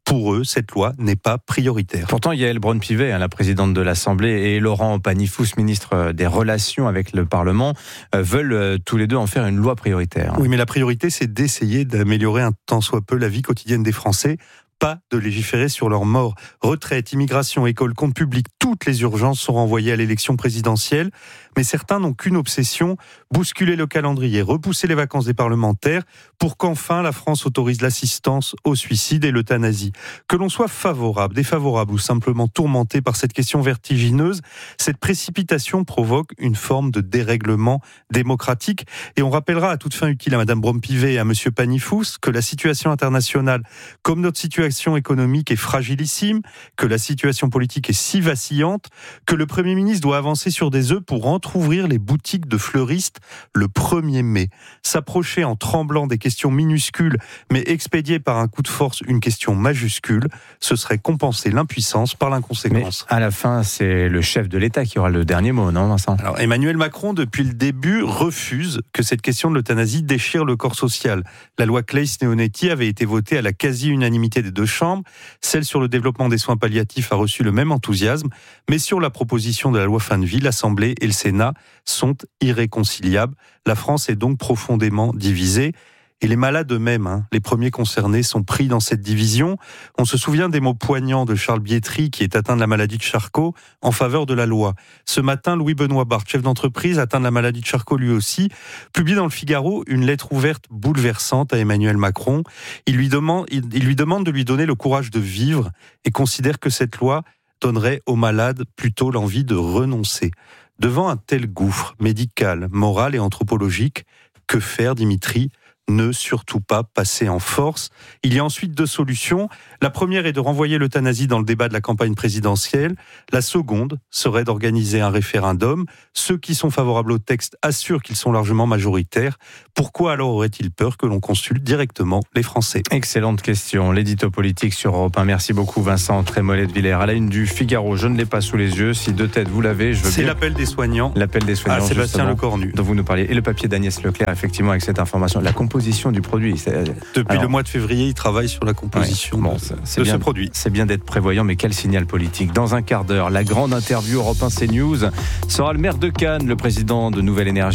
Pour eux, cette loi n'est pas prioritaire. Pourtant, Yaël Braun-Pivet, hein, la présidente de l'Assemblée, et Laurent Panifoux, ministre des Relations avec le Parlement, euh, veulent euh, tous les deux en faire une loi prioritaire. Oui, mais la priorité, c'est d'essayer d'améliorer un tant soit peu la vie quotidienne des Français. Pas de légiférer sur leur mort. Retraite, immigration, école, compte public, toutes les urgences sont renvoyées à l'élection présidentielle. Mais certains n'ont qu'une obsession, bousculer le calendrier, repousser les vacances des parlementaires pour qu'enfin la France autorise l'assistance au suicide et l'euthanasie. Que l'on soit favorable, défavorable ou simplement tourmenté par cette question vertigineuse, cette précipitation provoque une forme de dérèglement démocratique. Et on rappellera à toute fin utile à Mme Braun-Pivet et à M. Panifoux que la situation internationale, comme notre situation économique est fragilissime, que la situation politique est si vacillante, que le Premier ministre doit avancer sur des œufs pour entrouvrir les boutiques de fleuristes le premier mai. S'approcher en tremblant des questions minuscules, mais expédier par un coup de force une question majuscule, ce serait compenser l'impuissance par l'inconséquence. Mais à la fin, c'est le chef de l'État qui aura le dernier mot, non, Vincent ? Alors, Emmanuel Macron, depuis le début, refuse que cette question de l'euthanasie déchire le corps social. La loi Claes-Leonetti avait été votée à la quasi-unanimité des deux chambres. Celle sur le développement des soins palliatifs a reçu le même enthousiasme, mais sur la proposition de la loi fin de vie, l'Assemblée et le Sénat sont irréconciliables. La France est donc profondément divisée. Et les malades eux-mêmes, hein, les premiers concernés, sont pris dans cette division. On se souvient des mots poignants de Charles Bietri, qui est atteint de la maladie de Charcot, en faveur de la loi. Ce matin, Louis-Benoît Barthes, chef d'entreprise, atteint de la maladie de Charcot lui aussi, publie dans le Figaro une lettre ouverte bouleversante à Emmanuel Macron. Il lui demande, il, il lui demande de lui donner le courage de vivre et considère que cette loi donnerait aux malades plutôt l'envie de renoncer. Devant un tel gouffre médical, moral et anthropologique, que faire, Dimitri ? Ne surtout pas passer en force. Il y a ensuite deux solutions. La première est de renvoyer l'euthanasie dans le débat de la campagne présidentielle. La seconde serait d'organiser un référendum. Ceux qui sont favorables au texte assurent qu'ils sont largement majoritaires. Pourquoi alors aurait-il peur que l'on consulte directement les Français ? Excellente question. L'édito politique sur Europe un. Merci beaucoup Vincent Trémollet de Villers. À la une du Figaro, je ne l'ai pas sous les yeux. Si de tête vous l'avez, je veux C'est bien... l'appel des soignants. L'appel des soignants. Ah, Sébastien Lecornu. Dont vous nous parliez. Et le papier d'Agnès Leclerc, effectivement, avec cette information. La composition du produit. C'est... Depuis Alors, le mois de février, il travaille sur la composition ouais, bon, de, c'est de bien, ce produit. C'est bien d'être prévoyant, mais quel signal politique. Dans un quart d'heure, la grande interview Europe un CNews sera le maire de Cannes, le président de Nouvelle Énergie.